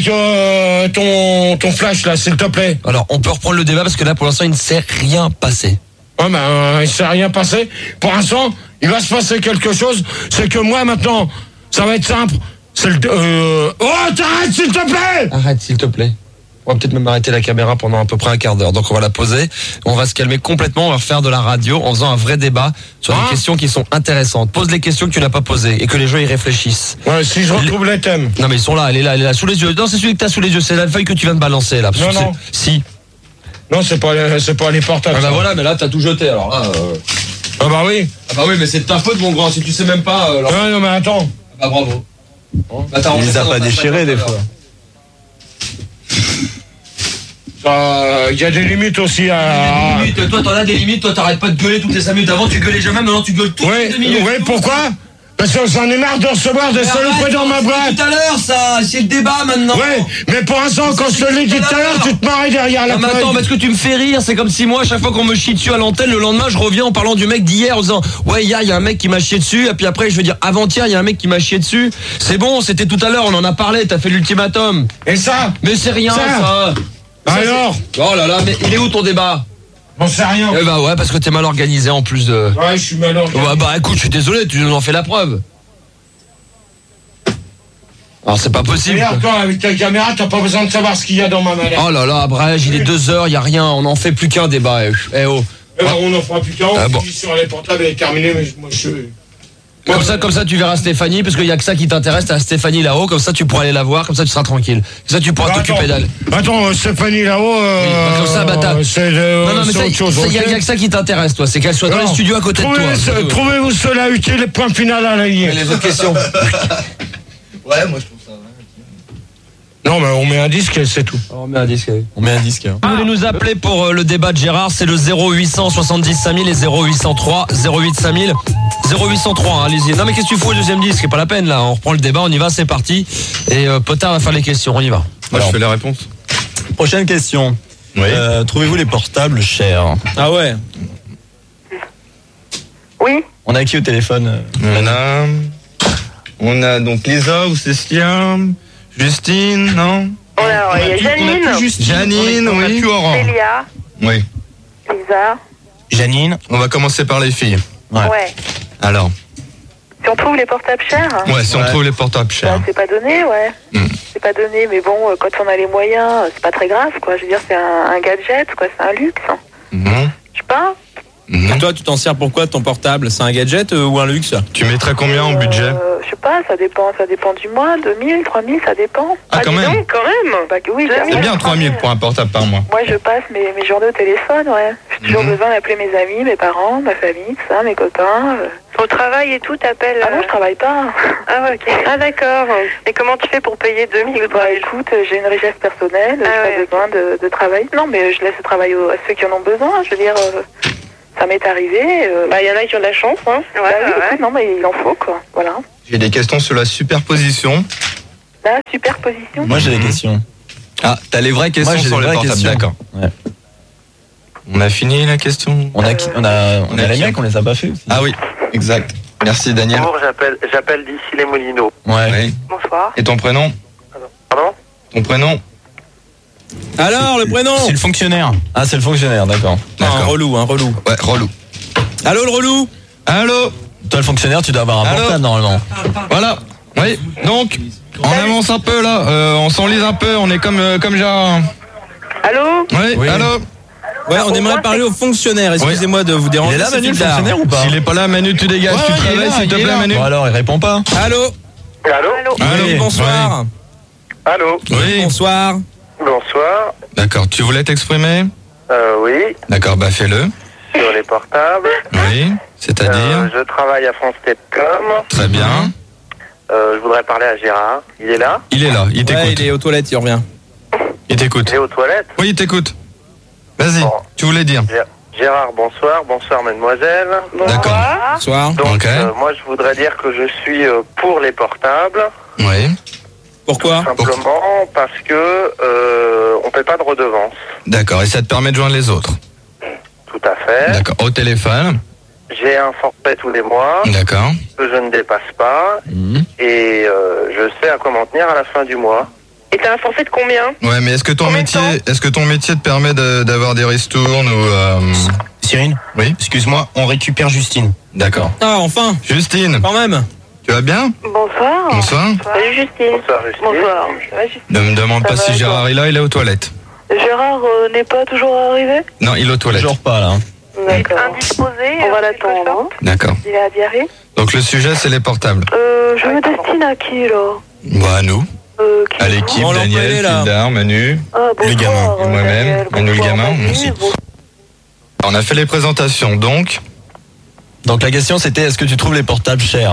ton flash là, s'il te plaît. Alors, on peut reprendre le débat parce que là, pour l'instant, il ne s'est rien passé. Ouais, il ne s'est rien passé. Pour l'instant, il va se passer quelque chose. C'est que moi, maintenant, ça va être simple. C'est Oh, t'arrêtes, s'il te plaît! Arrête, s'il te plaît. On va peut-être même arrêter la caméra pendant à peu près un quart d'heure. Donc on va la poser, on va se calmer complètement, on va faire de la radio en faisant un vrai débat sur des questions qui sont intéressantes. Pose les questions que tu n'as pas posées et que les gens y réfléchissent. Ouais, si je retrouve les thèmes. Non mais ils sont là, elle est là, sous les yeux. Non, c'est celui que t'as sous les yeux, c'est la feuille que tu viens de balancer là. Non. Si. Non, c'est pas les portables. Ah bah voilà, mais là t'as tout jeté alors là. Ah bah oui. Ah bah oui, mais c'est de ta faute mon grand, si tu sais même pas. Non mais attends. Ah bah bravo. Bah, il les a pas déchirés des fois. Il y a des limites aussi à... Il y a des limites. Toi t'en as des limites, toi t'arrêtes pas de gueuler toutes les 5 minutes. Avant tu gueulais jamais, maintenant tu gueules toutes les 2 minutes. Oui, pourquoi? Parce que j'en ai marre de recevoir des saloperies dans ma boîte. Tout à l'heure ça, c'est le débat maintenant. Ouais, mais pour l'instant quand je te l'ai dit tout à l'heure, tu te marrais derrière la feuille. Attends, parce que tu me fais rire, c'est comme si moi, à chaque fois qu'on me chie dessus à l'antenne, le lendemain, je reviens en parlant du mec d'hier, en disant ouais, hier, il y a un mec qui m'a chié dessus, et puis après, je vais dire avant-hier, il y a un mec qui m'a chié dessus. C'est bon, c'était tout à l'heure, on en a parlé, t'as fait l'ultimatum. Et ça? Mais c'est rien, ça. Alors? Oh là là, mais il est où ton débat? J'en sais rien. Eh bah ouais, parce que t'es mal organisé en plus de... Ouais, je suis mal organisé. Bah écoute, je suis désolé, tu nous en fais la preuve. Alors c'est pas possible. Regarde, toi, avec ta caméra, t'as pas besoin de savoir ce qu'il y a dans ma mallette. Oh là là, Brège, il est 2h, il y a rien, on n'en fait plus qu'un débat. Eh oh. On n'en fera plus qu'un, on finit sur les portables, elle est terminée, mais moi je... Comme ça, tu verras Stéphanie, parce qu'il n'y a que ça qui t'intéresse, t'as Stéphanie là-haut, comme ça tu pourras aller la voir, comme ça tu seras tranquille. Comme ça tu pourras t'occuper d'elle. Attends, Stéphanie là-haut, comme ça, c'est non, mais autre chose. Il n'y a que ça qui t'intéresse, toi, c'est qu'elle soit dans les studios à côté de toi. Trouvez-vous cela utile, point final à la ligne. Les autres questions. Ouais, moi je trouve ça. Non, mais on met un disque et c'est tout. On met un disque. On met un disque. Vous voulez nous appeler pour le débat de Gérard, c'est le 0870 5000 et 0803 08 5000. 0803, hein, allez-y. Non mais qu'est-ce que tu fous au deuxième disque? C'est pas la peine là, on reprend le débat, on y va, c'est parti. Et Potard va faire les questions, on y va. Moi je fais la réponse. Prochaine question. Oui. Trouvez-vous les portables chers? Ah ouais. Oui. On a qui au téléphone? On a donc Lisa ou Cécilia, Justine, non? Alors, il y a Janine. Janine, oui. Célia. Oui. Lisa. Janine. On va commencer par les filles. Ouais. Alors. Si on trouve les portables chers. Ouais, si on trouve les portables chers. Bah, c'est pas donné, ouais. C'est pas donné, mais bon, quand on a les moyens, c'est pas très grave, quoi. Je veux dire, c'est un gadget, quoi. C'est un luxe. Je sais pas. Et toi, tu t'en sers pour quoi de ton portable? C'est un gadget ou un luxe? Tu mettrais combien en budget? Je sais pas, ça dépend du mois, 2000, 3000, ça dépend. Ah, quand même. Quand même. Bah oui, C'est bien 3000 pour un portable par mois. Moi, je passe mes journées au téléphone, ouais. J'ai toujours besoin d'appeler mes amis, mes parents, ma famille, tout ça, mes copains. Au travail et tout, t'appelles. Ah non, je travaille pas. Ah ouais, ok. Ah d'accord. Et comment tu fais pour payer 2000? Bah écoute, j'ai une richesse personnelle, j'ai pas besoin de travailler. Non, mais je laisse le travail à ceux qui en ont besoin. Je veux dire, ça m'est arrivé. Bah il y en a qui ont de la chance, hein. Écoute, non, mais il en faut, quoi. Voilà. J'ai des questions sur la superposition. La superposition. Moi j'ai des questions. Ah, t'as les vraies questions sur les portables, d'accord. Ouais. On a fini la question. On a les mecs, on les a pas fait aussi. Ah oui, exact. Merci Daniel. Bonjour, j'appelle d'ici les Moulineaux. Ouais. Oui. Bonsoir. Et ton prénom? Pardon? Ton prénom? Alors, le prénom? C'est le fonctionnaire. Ah, c'est le fonctionnaire, d'accord. Un relou. Ouais, relou. Allô, le relou? Allô? Toi, le fonctionnaire, tu dois avoir un portable normalement. Voilà. Oui, donc, on avance un peu là, on s'enlise un peu, on est comme Gérard. Allô? Oui, allô? Ouais, on aimerait parler au fonctionnaire. Excusez-moi de vous déranger. Il est là, Manu, le fonctionnaire ou pas? S'il est pas là, Manu, tu dégages, tu travailles, s'il te plaît, Manu. Bon alors, il répond pas. Allô? Allô? Oui, bonsoir. Allô? Oui. Bonsoir. Bonsoir. D'accord, tu voulais t'exprimer? Oui, D'accord, bah fais-le. sur les portables. Oui, c'est-à-dire? Je travaille à France Télécom. Très bien. Je voudrais parler à Gérard. Il est là? Il est là, il t'écoute. Ouais, il est aux toilettes, il revient. Il t'écoute. Il est aux toilettes? Oui, il t'écoute. Vas-y, Bon. tu voulais dire? Gérard, bonsoir. Bonsoir, mademoiselle. D'accord. Bonsoir. Donc, Ok. moi, je voudrais dire que je suis pour les portables. Oui. Pourquoi? Simplement parce que on paie pas de redevance. D'accord, et ça te permet de joindre les autres? Tout à fait. D'accord, au téléphone? J'ai un forfait tous les mois D'accord. que je ne dépasse pas et je sais à quoi m'en tenir à la fin du mois. Et t'as un forfait de combien? Ouais, mais est-ce que ton métier te permet d'avoir des ristournes ou Cyril? Oui. Excuse-moi, on récupère Justine. D'accord. Ah, enfin. Justine, Quand même. tu vas bien? Bonsoir. Bonsoir. Salut Justine. Bonsoir, Justine. Bonsoir. Ça va, Justine? Ne me demande Ça pas va, si et Gérard est là, il est aux toilettes. Gérard n'est pas toujours arrivé? Non, il est aux toilettes. Toujours pas là. D'accord. Indisposé. On va l'attendre. Hein. D'accord. Il est à diarrhée? Donc le sujet, c'est les portables. Je me destine à qui, là? Bah, à nous. Qui À l'équipe, On l'employé, Daniel, là. Fildar, Manu. Ah, bonsoir, Les gamins. Et moi-même. Daniel. Manu, le Bonsoir, gamin, Manu. moi aussi. On a fait les présentations, donc. Donc la question c'était est-ce que tu trouves les portables chers?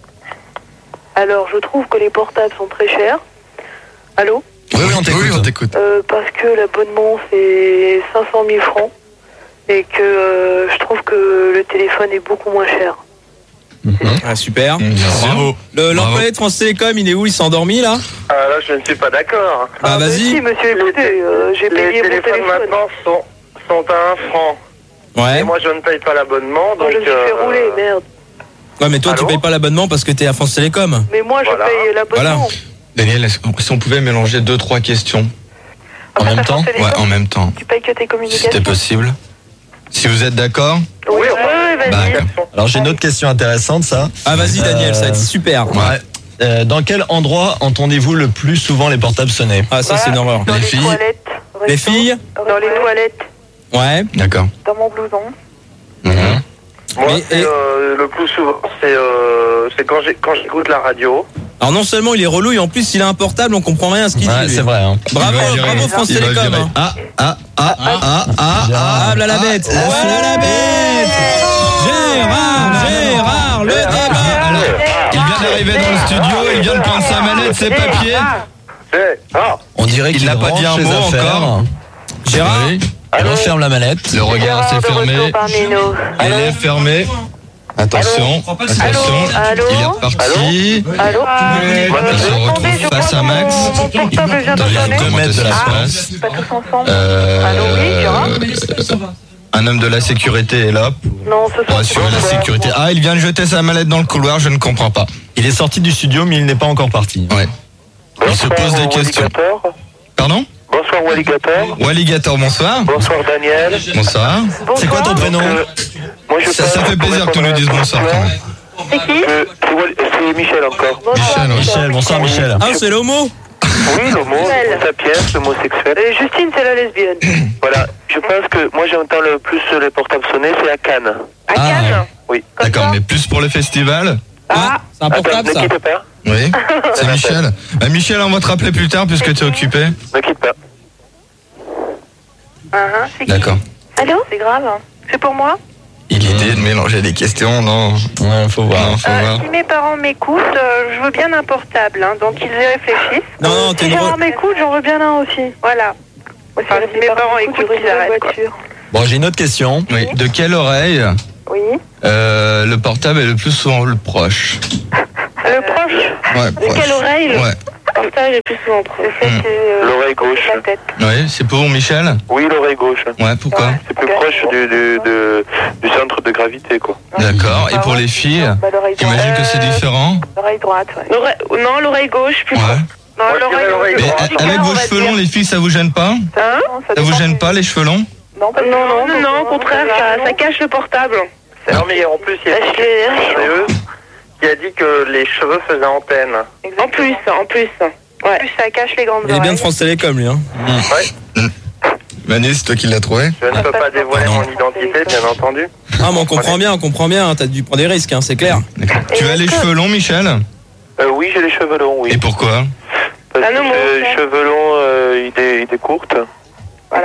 Alors, je trouve que les portables sont très chers. Allô? Oui, on t'écoute. Oui, on t'écoute. Parce que l'abonnement, c'est 500 000 francs. Et que je trouve que le téléphone est beaucoup moins cher. Ah, super. Bien sûr. Bravo. L'employé de France Télécom, il est où? Il s'est endormi, là? Ah, là, je ne suis pas d'accord. Bah, Si, vas-y. monsieur, écoutez, j'ai Les payé mon téléphones téléphone. maintenant sont à 1 franc. Ouais. Et moi, je ne paye pas l'abonnement, Moi, donc... je me suis fait rouler, merde. Ouais, mais toi, tu Allô? payes pas l'abonnement parce que t'es à France Télécom. Mais moi, je Voilà. paye l'abonnement. Daniel, si on pouvait mélanger 2-3 questions En même temps? Ouais, en même temps. Tu payes que tes Si c'était communications? possible. Si vous êtes d'accord? Oui, vas-y. D'accord. Alors j'ai une autre question intéressante ça. Ah, vas-y, Daniel, ça va être super. Ouais. Dans quel endroit entendez-vous le plus souvent les portables sonner? Ah, ça, c'est une horreur. Dans Les les filles. toilettes. Les filles? Dans les toilettes. Ouais. D'accord. Dans mon blouson. Moi, Mais- c'est, le plus souvent, c'est quand j'écoute la radio. Alors, non seulement il est relou, et en plus, il a un portable, on comprend rien à ce qu'il dit. Ouais, lui. c'est vrai. Hein. Bravo, Il va virer. bravo France Il va Télécom. virer. Hein. Gérard. Ah, voilà la bête. Voilà la bête. Gérard, le débat. Il vient d'arriver dans le studio, il vient de prendre sa manette, ses papiers. On dirait qu'il n'a pas dit un range ses mot affaires. encore. Gérard. Oui. Il referme la mallette. Le regard s'est fermé. Elle est fermée. Attention, attention. Allô? Il est reparti. Allô? Il se retrouve face à Max. Mon portable vient de Dans les sonner. 2 mètres de la Ah, place. pas tous ensemble. Allô, oui, Gérard? Un homme de la sécurité est là Non, ce pour soir, assurer la sécurité. Ah, il vient de jeter sa mallette dans le couloir, je ne comprends pas. Il est sorti du studio mais il n'est pas encore parti. Ouais. Il se pose des questions. Pardon? Bonsoir Walligator. Walligator, bonsoir. Bonsoir Daniel. Bonsoir. C'est quoi ton prénom? Moi, je Ça fait plaisir que tu nous dises bonsoir quand même. C'est qui? C'est Michel encore. Michel, oui. Michel, bonsoir Michel. Ah, c'est l'homo. Oui, l'homo sapiens, l'homosexuel. Et Justine, c'est la lesbienne. Voilà, je pense que moi j'entends le plus les portables sonner, c'est à Cannes. À Cannes? Oui. D'accord, mais plus pour le festival? C'est un portable, ça. Ne quitte pas. Oui, c'est Michel. Michel, on va te rappeler plus tard puisque tu es occupé. Ne quitte pas. C'est qui? D'accord. Allô? C'est grave. C'est pour moi? L'idée de mélanger les questions, non. Ouais, faut voir. Faut voir. Si mes parents m'écoutent, je veux bien un portable, hein, donc ils y réfléchissent. Non, t'es Si mes parents m'écoutent, j'en veux bien un aussi. Voilà. Enfin, si mes parents écoutent, ils arrêtent, quoi. Bon, j'ai une autre question. Oui. De quelle oreille le portable est le plus souvent le proche? Le proche? Ouais, De quelle oreille le portable est plus souvent proche? L'oreille gauche. La tête. Oui, c'est pour Michel? Oui, l'oreille gauche. Ouais, pourquoi? C'est plus proche du centre de gravité, quoi. D'accord. Et pour les filles, j'imagine que c'est différent? L'oreille droite, non, l'oreille gauche, plus proche. Non, l'oreille droite. Mais avec vos cheveux longs, les filles, ça vous gêne pas? Ça vous gêne pas, les cheveux longs? Non, au contraire, ça cache le portable. Non, mais en plus, il y a CE qui a dit que les cheveux faisaient antenne. En plus. Ouais. En plus, ça cache les grandes Il est oreilles. bien de France Télécom, lui. Hein. Ouais. Manu, c'est toi qui l'as trouvé? Je ne peux pas dévoiler mon identité, bien entendu. Ah, mais on comprend bien. Hein. T'as dû prendre des risques, hein, c'est clair. Tu as les cheveux longs, Michel? Oui, j'ai les cheveux longs, oui. Et pourquoi? Parce que les cheveux longs, idée courte. Voilà.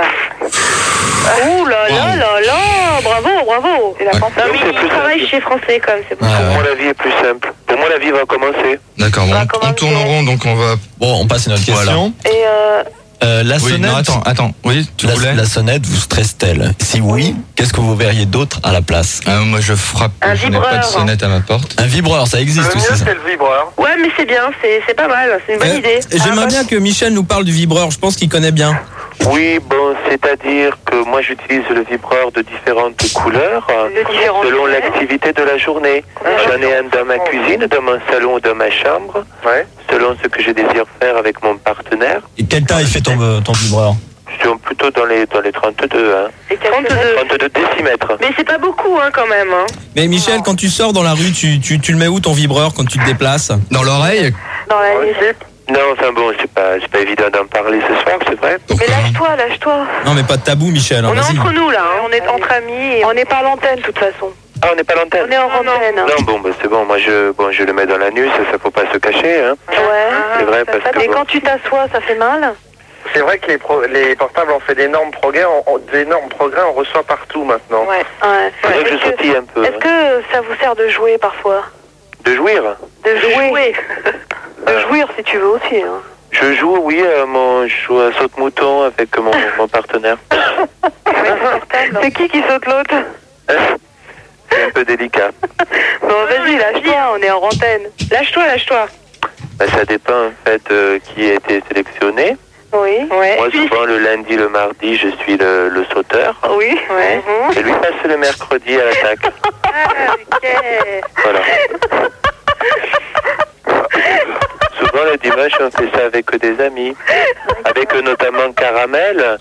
Ouh là là, bravo. C'est la pensée. Non, mais il travaille chez France Télécom, c'est bon. Pour moi, la vie est plus simple. Pour moi, la vie va commencer. D'accord, bon, on tourne en rond, donc on va... Bon, on passe à une autre question. Et la oui, sonnette. non, attends. Oui, tu voulais? La sonnette vous stresse-t-elle? Si oui, qu'est-ce que vous verriez d'autre à la place? Moi, je frappe. Je n'ai pas de sonnette à ma porte. Un vibreur, ça existe Le aussi. mieux, Ça. c'est le vibreur. Ouais, mais c'est bien, c'est pas mal, c'est une bonne idée. J'aimerais bien que Michel nous parle du vibreur, je pense qu'il connaît bien. Oui, bon, c'est-à-dire que moi j'utilise le vibreur de différentes couleurs selon l'activité de la journée. J'en ai un dans ma cuisine, dans mon salon ou dans ma chambre, selon ce que je désire faire avec mon partenaire. Et quelle taille fait ton vibreur? Je suis plutôt dans les 32, hein. 32 décimètres. Mais c'est pas beaucoup, hein, quand même. Hein. Mais Michel, quand tu sors dans la rue, tu le mets où ton vibreur quand tu te déplaces? Dans l'oreille? Dans la liste. Non, enfin bon, c'est pas évident d'en parler ce soir, c'est vrai. Mais lâche-toi. Non, mais pas de tabou, Michel. Hein, on est vas-y. entre nous, là. Hein. On est entre amis. Et on n'est pas à l'antenne, de toute façon. Ah, on n'est pas à l'antenne? On est en antenne. Non, bon, bah, c'est bon. Moi, je le mets dans la nuit, ça faut pas se cacher, hein. Ouais. C'est vrai, parce que... Et quand tu t'assois, ça fait mal? C'est vrai que les portables ont fait d'énormes progrès, on reçoit partout maintenant. Ouais. C'est vrai que je sautille un peu. Est-ce que ça vous sert de jouer parfois? De jouir? De jouer. De jouir si tu veux aussi. Hein. Je joue, oui, je joue à saute-mouton avec mon partenaire. C'est qui saute l'autre? C'est un peu délicat. Bon, vas-y, lâche-toi, on est en antenne. Lâche-toi. Ben, ça dépend en fait qui a été sélectionné. Oui. Ouais. Moi, souvent, le lundi, le mardi, je suis le sauteur. Oui. Ouais. Et lui passe le mercredi à l'attaque. Ah, ok. Voilà. Souvent, le dimanche, on fait ça avec des amis. Avec notamment Caramel.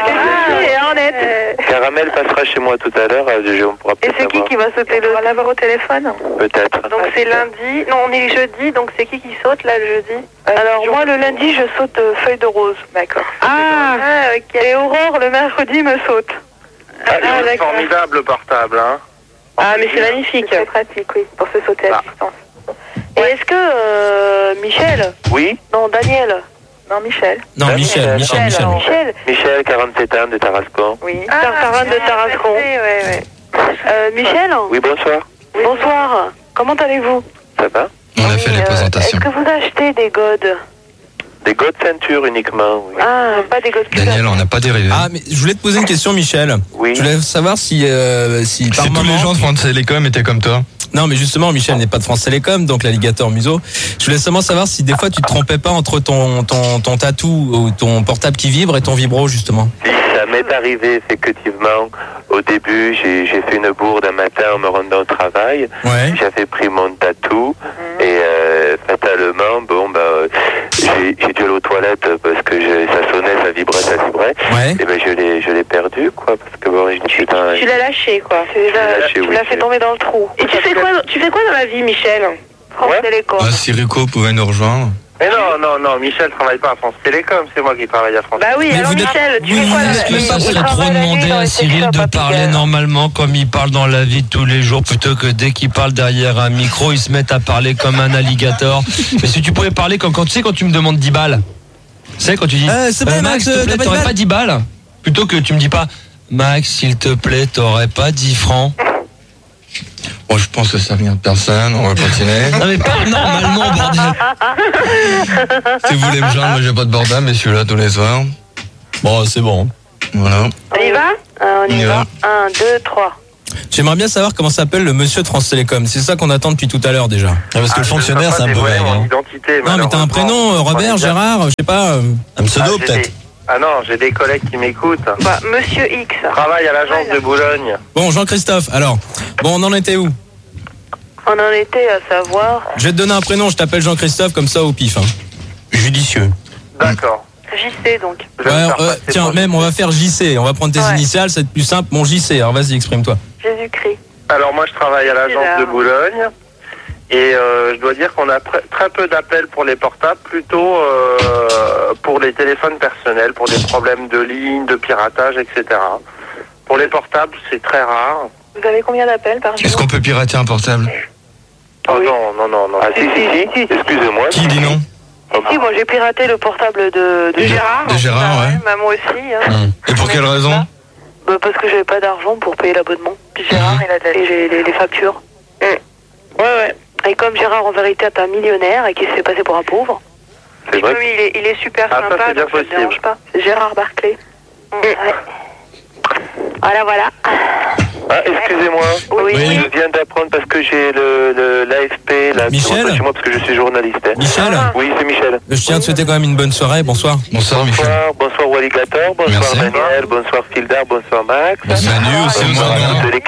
Caramel passera chez moi tout à l'heure. On pourra et c'est qui va sauter le... On va l'avoir au téléphone? Peut-être. Donc c'est lundi. Non, on est jeudi, donc c'est qui saute là le jeudi? Alors moi le lundi je saute feuille de rose. D'accord. Ok. Et Aurore le mercredi me saute. C'est formidable le portable, hein. Mais c'est magnifique. C'est pratique, oui, pour se sauter à distance. Et est-ce que Michel? Oui. Non, Daniel. Non, Michel. Non, Michel. Michel, 47 ans de Tarascon. Oui. Tartarin de Tarascon. Oui. Michel? Oui, bonsoir. Oui. Bonsoir. Comment allez-vous? Ça va? On a fait les présentations. Est-ce que vous achetez des godes? Des godes ceinture uniquement, oui. Pas des godes culottes. Daniel, on n'a pas dérivé. Mais je voulais te poser une question, Michel. Oui. Je voulais savoir si par tous les gens de France Télécom étaient comme toi. Non, mais justement, Michel n'est pas de France Télécom, donc l'alligator museau. Je voulais seulement savoir si des fois tu te trompais pas entre ton tatou ou ton portable qui vibre et ton vibro, justement. Si, ça m'est arrivé effectivement. Au début, j'ai fait une bourde un matin en me rendant au travail. Ouais. J'avais pris mon tatou et fatalement, j'ai dû aller aux toilettes parce que ça sonnait, ça vibrait. Ouais. Et ben je l'ai perdu, quoi, parce que bon, tu l'as lâché, quoi. Tu l'as fait tomber dans le trou. Et tu fais quoi dans la vie, Michel? France Télécom. Si Rico pouvait nous rejoindre. Mais non, Michel travaille pas à France Télécom, c'est moi qui travaille à France Bah oui, alors Michel, tu fais quoi là? Est-ce que ça serait trop demander à Cyril de parler normalement comme il parle dans la vie de tous les jours, plutôt que dès qu'il parle derrière un micro, il se met à parler comme un alligator? Mais si tu pouvais parler comme quand tu sais quand tu me demandes 10 balles. Tu sais quand tu dis c'est vrai, Max, s'il te plaît, t'aurais pas 10 balles? Plutôt que tu me dis pas Max, s'il te plaît, t'aurais pas 10 francs? Bon, je pense que ça vient de personne, on va continuer. Non mais pas normalement, bordel. Si vous voulez me joindre, moi j'ai pas de bordel, mais je suis là tous les soirs. Bon, c'est bon. Voilà. On y va? On y va. 1, 2, 3. J'aimerais bien savoir comment s'appelle le monsieur de France Télécom. C'est ça qu'on attend depuis tout à l'heure déjà. Parce que le fonctionnaire, c'est un peu vague. mon identité, Non, mais t'as un prénom, Robert, Gérard, je sais pas. Un pseudo peut-être. Ah non, j'ai des collègues qui m'écoutent. Bah, Monsieur X. Travaille à l'agence de Boulogne. Bon, Jean-Christophe, alors, bon, on en était où? On en était à savoir... Je vais te donner un prénom, je t'appelle Jean-Christophe, comme ça au pif. Hein. Judicieux. D'accord. JC donc. Ouais, tiens, même on va faire JC, on va prendre tes initiales, c'est plus simple. Mon JC, alors vas-y, exprime-toi. Jésus-Christ. Alors moi je travaille à l'agence de Boulogne et je dois dire qu'on a très peu d'appels pour les portables, plutôt pour les téléphones personnels, pour des problèmes de ligne, de piratage, etc. Pour les portables c'est très rare. Vous avez combien d'appels par jour? Est-ce qu'on peut pirater un portable? Oh non. Ah si, excusez-moi. Qui dit non? Si, moi j'ai piraté le portable de Gérard. De Gérard, ouais. Bah, moi aussi. Hein. Et pour quelle raison? Bah, parce que j'avais pas d'argent pour payer l'abonnement. Puis Gérard, il a et les factures. Ouais. Et comme Gérard en vérité est un millionnaire et qu'il se fait passer pour un pauvre. C'est vrai. Il est super ça, sympa, c'est bien donc ça ne possible. dérange pas. C'est Gérard Barclay. Ouais. Voilà. Ah, excusez-moi. Oui. Je viens d'apprendre parce que j'ai l'AFP là Michel chez moi parce que je suis journaliste. Michel Oui, c'est Michel. Je tiens à te souhaiter quand même une bonne soirée, bonsoir. Bonsoir Michel. Bonsoir Walligator, bonsoir Merci. Daniel, bonsoir Fildar, bonsoir Max. Manu aussi, bonsoir. De l'équipe.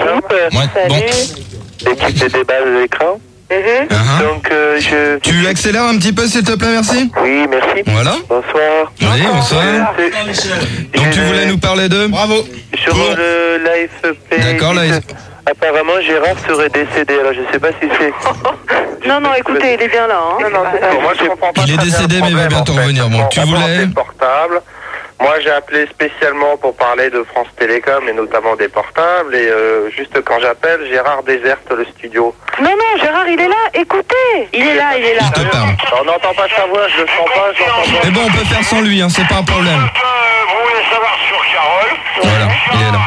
L'équipe des débats de l'écran. Donc Tu accélères un petit peu s'il te plaît, merci. Oui, merci. Voilà. Bonsoir. Oui, bonsoir. Donc tu voulais nous parler de... Bravo. Sur l'AFP. D'accord, Apparemment Gérard serait décédé, alors je sais pas si c'est... Non, écoutez, il est bien là. Hein. Bon, moi, je comprends pas. Il est décédé mais il va bientôt revenir. Bon, tu voulais... Portable. Moi, j'ai appelé spécialement pour parler de France Télécom et notamment des portables. Et juste quand j'appelle, Gérard déserte le studio. Non, Gérard, il est là. Écoutez, il est là. Je te parle. On n'entend pas sa voix, je le sens pas, je l'entends pas. Mais bon, on peut faire sans lui, hein, c'est pas un problème. Vous voulez savoir sur Carole? Voilà, il est là.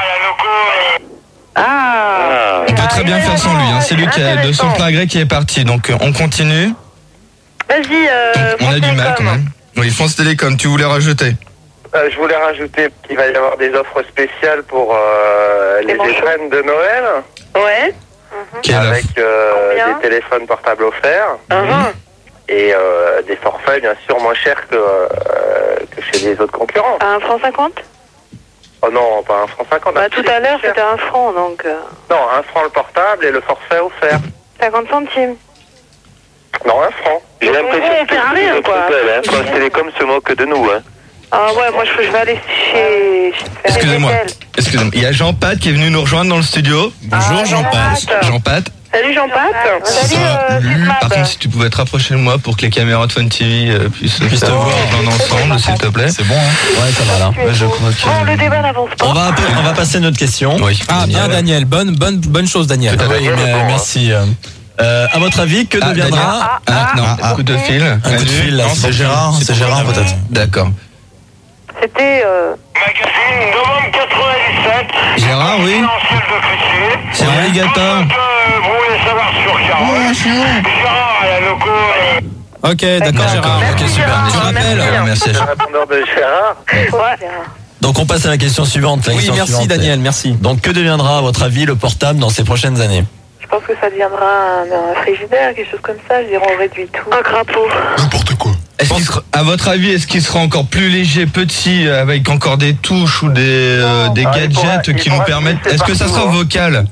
On peut très bien faire sans lui, hein. C'est lui qui a de son plein gré qui est parti. Donc on continue. Vas-y, On a du mal quand même. Oui, France Télécom, tu voulais rajouter? Je voulais rajouter qu'il va y avoir des offres spéciales pour les étrennes de Noël. Ouais. Avec des téléphones portables offerts. Et des forfaits bien sûr moins chers que chez les autres concurrents. À 1 franc 50? Oh non, pas 1 franc 50. Bah, tout à l'heure c'était 1 franc donc... Non, 1 franc le portable et le forfait offert. 50 centimes. Non, 1 franc. J'ai l'impression que rien, quoi. France Télécom se moque de nous. Hein. Ah ouais, moi je vais aller chez... Excusez-moi, il y a Jean-Pat qui est venu nous rejoindre dans le studio. Bonjour Jean-Pat. Jean-Pat. Salut Jean-Pat. Salut Par contre, si tu pouvais te rapprocher de moi pour que les caméras de Fun TV puissent te voir ensemble, s'il te plaît. C'est bon, hein? Ouais, ça va là. Ouais, je crois que... le débat n'avance pas. On va passer à notre question. Oui. Ah, bien Daniel, bonne chose Daniel. Oui, merci. À votre avis, que deviendra... Non, coup de fil. Un coup de fil, là, c'est Gérard peut-être. D'accord. C'était... Magazine, novembre 97. Gérard, oui. C'est un alligator. Vous voulez savoir sur Carole? Gérard, la loco... Ok, d'accord Gérard. Ok, super. Tu rappelles? Merci. Le répondeur de Gérard. Ouais. Donc on passe à la question suivante. Oui, merci Daniel, merci. Donc que deviendra à votre avis le portable dans ces prochaines années? Je pense que ça deviendra un frigidaire, quelque chose comme ça. Je dirais on réduit tout. Un crapaud. N'importe quoi. À votre avis, est-ce qu'il sera encore plus léger, petit, avec encore des touches ou des gadgets qui nous permettent... Est-ce que ça sera vocal?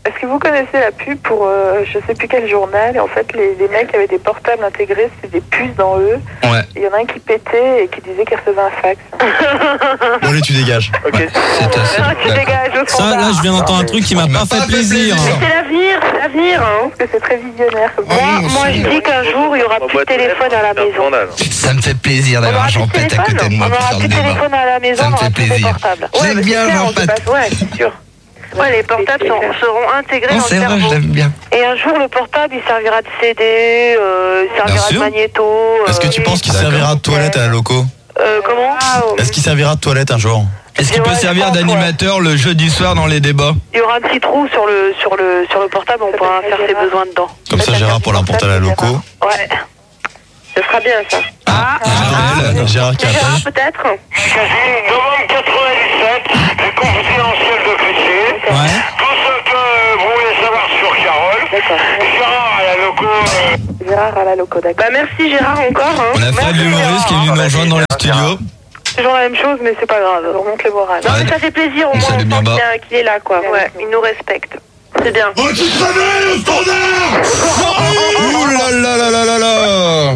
Est-ce que vous connaissez la pub pour je sais plus quel journal et en fait les mecs avaient des portables intégrés, c'était des puces dans eux. Ouais. Il y en a un qui pétait et qui disait qu'il recevait un fax. Bon, allez, tu dégages. Ok. C'est assez. Tu dégages au Ça, là, je viens d'entendre un truc qui m'a pas fait plaisir. C'est l'avenir, hein. Parce que c'est très visionnaire. Moi, je dis qu'un jour, il n'y aura plus de téléphone à la maison. Ça me fait plaisir d'avoir un Jean-Pète à côté de moi On pour n'aura faire plus le de débat. téléphone à la maison, Ça on me aura fait plus de plaisir. portables. J'aime bien Jean-Pète. Ouais, c'est sûr. Ouais, les portables seront intégrés Non, dans c'est le vrai, cerveau. je l'aime bien. Et un jour, le portable, il servira de CD, il servira de sûr. magnéto. Est-ce que tu penses qu'il D'accord. servira de toilette à la loco? Comment Est-ce qu'il servira de toilette un jour? Est-ce qu'il peut servir d'animateur le jeudi soir dans les débats? Il y aura un petit trou sur le portable, on pourra faire ses besoins dedans. Comme ça, Gérard pour l'emporter à la loco. Ouais. Ce sera bien, ça. Gérard qui Gérard, appelle. peut-être Novembre 97, le confidentiel de Clichy. Ouais. Tout ce que vous voulez savoir sur Carole. Gérard à la loco. Gérard à la loco, d'accord. Bah merci Gérard encore. On a Fred l'humoriste qui est venu nous rejoindre dans les studios. C'est toujours la même chose, mais c'est pas grave. On remonte le moral. Non mais ça fait plaisir au On moins salue bien on bas. sent qu'il est là quoi. Ouais, il nous respecte. C'est bien. Oh, tu te réveilles au standard! Ouh là là là là là là.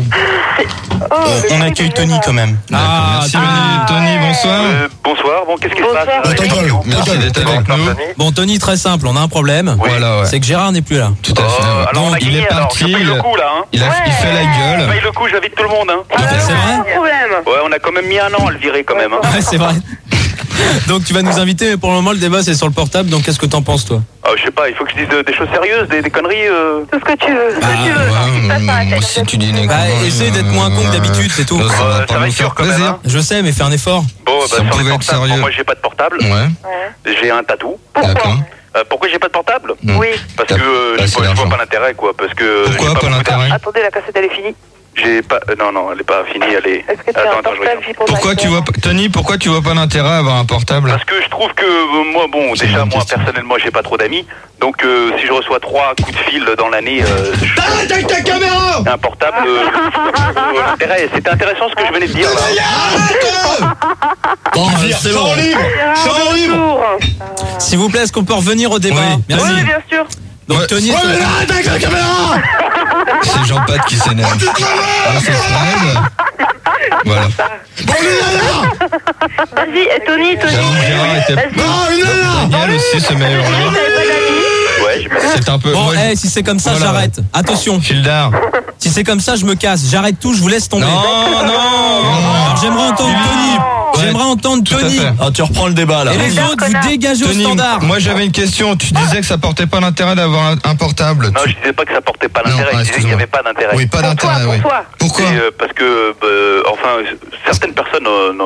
On accueille Tony quand même. Merci Tony, bonsoir. Bonsoir, bon, qu'est-ce qui se passe? Merci d'être avec nous. Bon, Tony, très simple, on a un problème. Voilà, ouais. C'est que Gérard n'est plus là. Tout à fait. ouais. Alors on a Il gagné, est alors. parti, Je paye le coup là, hein. il fait la Je gueule. paye le coup, j'invite tout le monde, hein. C'est vrai? Pas de problème. Ouais, on a quand même mis un an à le virer quand même, hein. Ouais, c'est vrai. Donc tu vas nous inviter, mais pour le moment le débat c'est sur le portable, donc qu'est-ce que t'en penses toi? Ah, je sais pas, il faut que je dise des choses sérieuses, des conneries. Tout ce que tu veux. Ouais, si tu dis une Bah essaie d'être moins con que d'habitude, c'est tout. Ça va ça pas va nous être faire dur quand même, plaisir. hein. Je sais, mais fais un effort. Bon, Si bah, on sur les pouvait être portables, sérieux. moi j'ai pas de portable, Ouais, j'ai un tatou. d'accord. Pourquoi j'ai pas de portable? Oui. Parce que Bah, c'est je vois l'argent. pas l'intérêt quoi, parce que Pourquoi j'ai pas beaucoup d'argent. l'intérêt? Attendez, la cassette, elle est finie. J'ai pas, non, elle est pas finie, elle est. Est-ce que tu as un Attends, je portable regarde. vie pour Pourquoi tu vois pas, Tony, pourquoi tu vois pas l'intérêt à avoir un portable? Parce que je trouve que moi, bon, C'est une déjà bonne moi question. personnellement, j'ai pas trop d'amis, donc si je reçois 3 coups de fil dans l'année, Arrête avec ta caméra! un portable, l'intérêt, c'était intéressant ce que je venais de dire là. Bon, c'est bon. Champ libre! S'il vous plaît, est-ce qu'on peut revenir au débat? Oui. Merci. Oui, bien sûr. Donc Ouais. Tony, Ouais, mais arrête avec la caméra! C'est Jean-Pat qui s'énerve. Ah, c'est Fred. Voilà. Bon, là! Vas-y, Tony. J'avoue, Gérard était Daniel aussi se met à hurler. Ouais, j'ai pas C'est un peu. bon, moi, si c'est comme ça, Voilà. j'arrête. Attention, Fildar. si c'est comme ça, je me casse. J'arrête tout, je vous laisse tomber. Non, non. Alors, j'aimerais entendre Tony. Ouais, J'aimerais entendre tout à Tony. fait. Ah, tu reprends le débat là. Et les autres, vous dégagez au Tony, standard. moi j'avais une question. Tu disais que ça portait pas l'intérêt d'avoir un portable. Non, je disais pas que ça portait pas Non, d'intérêt, je disais qu'il n'y excuse-moi. avait pas d'intérêt. Oui, pas d'intérêt, oui. Pourquoi? C'est, parce que, enfin, certaines personnes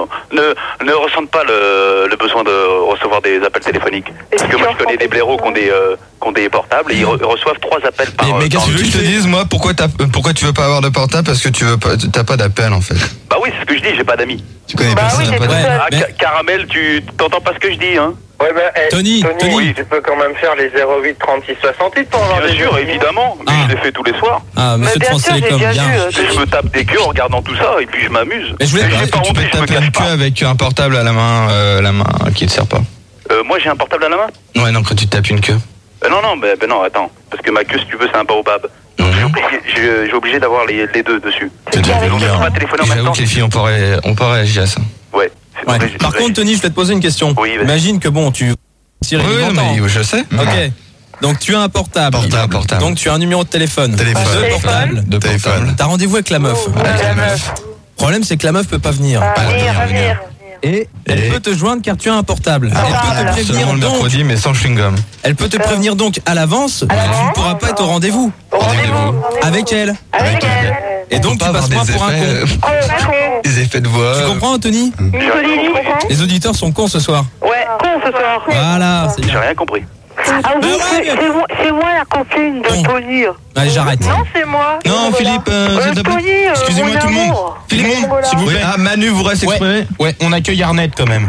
ne ressentent pas le besoin de recevoir des appels téléphoniques. Parce que moi, je connais des blaireaux qui ont des portables et ils reçoivent 3 appels par Mais qu'est-ce par que tu veux que je te dise, moi, pourquoi tu veux pas avoir de portable? Parce que t'as pas d'appel en fait. Bah oui, c'est ce que je dis, j'ai pas d'amis. Tu connais personne, t'as pas d'appel. Ah, Caramel, tu t'entends pas ce que je dis, hein? Ouais, bah, Tony, oui. tu peux quand même faire les 08 36 68 pour avoir Bien des sûr, jeux. évidemment, mais je les fais tous les soirs. Ah, monsieur de France Télécom, bien. Je me tape des queues en regardant tout ça et puis je m'amuse. Mais je voulais Et j'ai Est-ce pas que tu honte, peux je te me taper cache une queue pas. avec un portable à la main qui te sert pas? Moi, j'ai un portable à la main? Ouais, non, quand tu te tapes une queue. Non, attends. Parce que ma queue, si tu veux, c'est un baobab. Donc j'ai obligé d'avoir les deux dessus. C'est déjà Donc je peux pas téléphoner en même J'avoue temps. que les filles ont pas réagi à ça. Ouais. Ouais. Par contre, Tony, je vais te poser une question. Oui, vas-y. Imagine que bon, tu. Oui, mais je sais. Ok. Donc tu as un portable. Portable. Donc tu as un numéro de téléphone. Téléphone. Deux portables. De téléphone. T'as rendez-vous avec la meuf. Avec la meuf. Le problème, c'est que la meuf peut pas venir. Venir. Et elle peut te joindre car tu as un portable. Elle peut te prévenir Seulement le donc. mercredi, mais sans chewing-gum. Elle peut te prévenir donc à l'avance. Tu ne pourras pas être au rendez-vous. Rendez-vous. Avec elle. Avec elle. Et donc tu passes moins pour un con. Des effets de voix. Tu comprends, Anthony? Les auditeurs sont cons ce soir. Ouais, con ce soir. Voilà, c'est J'ai bien. rien compris. Ah oui, c'est moi la copine de Tony. Allez, j'arrête. Non, c'est moi. Non, Philippe, s'il te plaît. Tony, Excusez-moi mon tout le monde. amour. Philippe, s'il vous plaît. Ah, Manu voudrait s'exprimer. Ouais, on accueille Arnett quand même.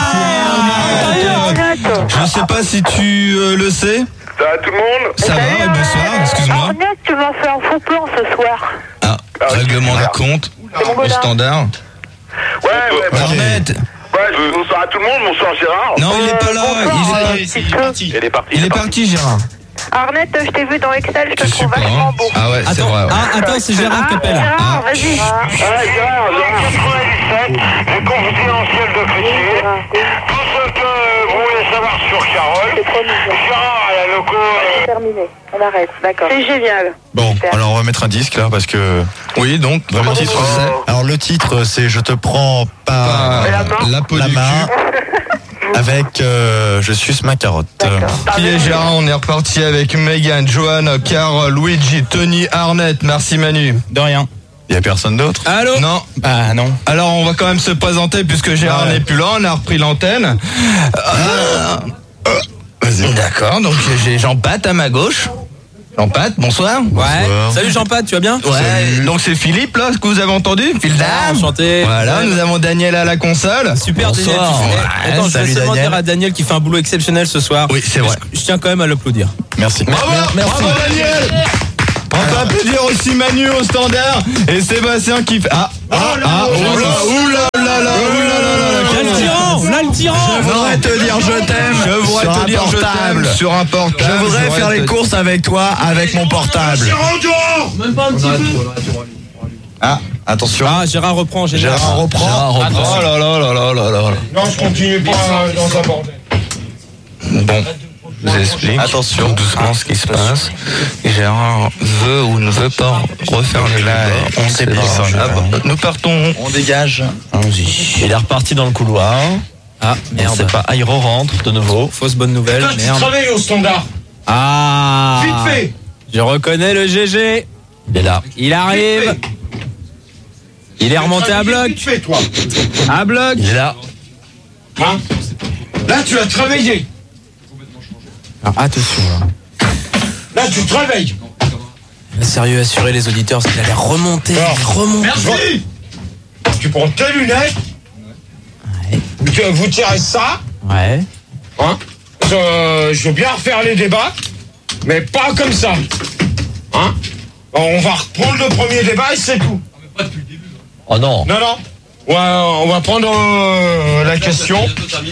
Je sais pas si tu le sais. Ça va tout le monde? Ça va, et bonsoir, excuse-moi. Arnett, tu m'as fait un faux plan ce soir. Ah, règlement de compte. Au standard. Ouais, Arnett. bonsoir à tout le monde, bonsoir Gérard. Non, il est pas là. Elle est partie. Il est parti, Gérard. Arnett, je t'ai vu dans Excel, je te trouve vachement beau. Ah ouais, c'est vrai. Ouais. Attends, c'est Gérard qui appelle. Gérard, vas-y. Gérard, 97, le confidentiel de Clichy. Tout ce que vous voulez savoir sur Carole. Gérard à la loco. C'est terminé, on arrête, d'accord. C'est génial. Bon, alors on va mettre un disque là parce que. Oui, donc le titre c'est. Alors le titre c'est Je te prends par la peau la du main cul. avec Je suce ma carotte. Qui est Gérard, on est reparti avec Megan, Johanna, Carole, Luigi, Tony, Arnett. Merci Manu. De rien. Il y a personne d'autre? Allô? Non. Bah non. Alors on va quand même se présenter puisque Gérard n'est plus là, on a repris l'antenne. Vas-y. D'accord, donc j'ai Jean-Pat à ma gauche. Jean-Pat, bonsoir. Ouais. Salut Jean-Pat, tu vas bien? Ouais. Salut. Donc c'est Philippe là, ce que vous avez entendu? Phil Dam. Enchanté. Voilà, nous avons Daniel à la console. Super bonsoir. Daniel. Ouais, attends, je vais seulement Daniel. dire à Daniel qui fait un boulot exceptionnel ce soir. Oui, c'est vrai. Je tiens quand même à l'applaudir. Merci. Bravo, merci. Bravo Daniel. On peut applaudir aussi Manu au standard et Sébastien qui fait. Oula, Là le tyran. Je voudrais te dire je t'aime. Je voudrais te dire je t'aime sur un portable. Je voudrais faire les courses avec toi avec mon portable. Même pas un petit peu. Ah, attention. Ah, Gérard reprend. Gérard reprend. Oh là là là là là là. Non, je continue pas dans un bordel. Bon. Je vous explique doucement ce qui se passe. Gérard veut ou ne veut pas refaire le live. On sait pas. Nous partons. On dégage. Allons-y. Il est reparti dans le couloir. Ah, merde. C'est pas Airo rentre de nouveau. Fausse bonne nouvelle. Toi, tu Merde. travailles au standard. Ah. Vite fait. Je reconnais le GG. Il est là. Il arrive. Il est remonté à bloc. Vite fait, toi. À bloc. Il est là. Hein? Là, tu as travaillé. Alors, attention là. Là, tu travailles. Sérieux, assurez les auditeurs parce qu'il allait remonter. Merci. Tu prends tes lunettes. Ouais. Vous tirez ça. Ouais. Hein? Je veux bien refaire les débats, mais pas comme ça. Hein? On va reprendre le premier débat et c'est tout. Oh non. Non, non. Ouais, on va prendre la question.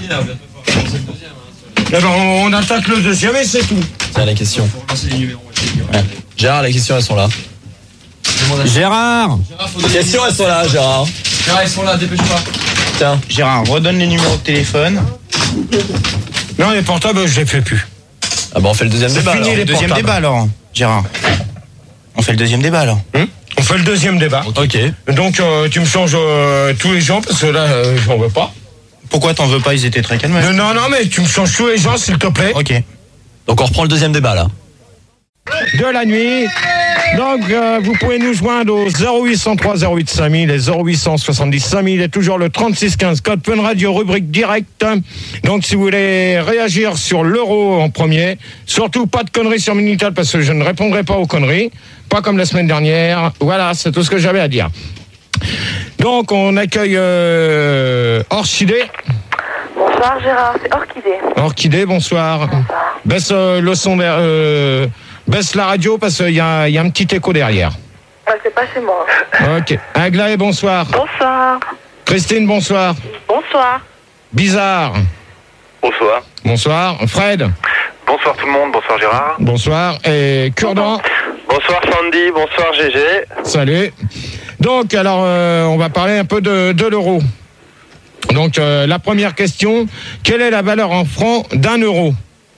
Eh ben, on attaque le deuxième et c'est tout. Tiens, les questions. Ouais. Gérard, les questions, elles sont là. Gérard. Les questions, elles sont là, Gérard. Gérard, ils sont là, dépêche-toi. Tiens. Gérard, redonne les numéros de téléphone. Non, les portables, je les fais plus. Ah bah on fait le deuxième débat. Fini alors. le deuxième débat alors, Gérard. On fait le deuxième débat alors. On fait le deuxième débat. Ok. Donc, tu me changes tous les gens parce que là, j'en veux pas. Pourquoi t'en veux pas? Ils étaient très calmes. Non, non, mais tu me changes tous les gens, s'il te plaît. Ok. Donc on reprend le deuxième débat là. De la nuit. Donc, vous pouvez nous joindre au 0803 08 5000 et 0870 5000 et toujours le 3615 code Fun Radio, rubrique direct. Donc, si vous voulez réagir sur l'euro en premier, surtout pas de conneries sur Minitel parce que je ne répondrai pas aux conneries, pas comme la semaine dernière. Voilà, c'est tout ce que j'avais à dire. Donc, on accueille Orchidée. Bonsoir Gérard, c'est Orchidée. Orchidée, bonsoir. Baisse le son, baisse la radio parce qu'il y a un petit écho derrière. Ouais, c'est pas chez moi. Ok. Aglaé, bonsoir. Bonsoir. Christine, bonsoir. Bonsoir. Bizarre. Bonsoir. Bonsoir. Fred. Bonsoir tout le monde, bonsoir Gérard. Bonsoir. Et Kurdan. Bonsoir Sandy, bonsoir GG. Salut. Donc, alors, on va parler un peu de l'euro. Donc, la première question, quelle est la valeur en francs d'1 euro?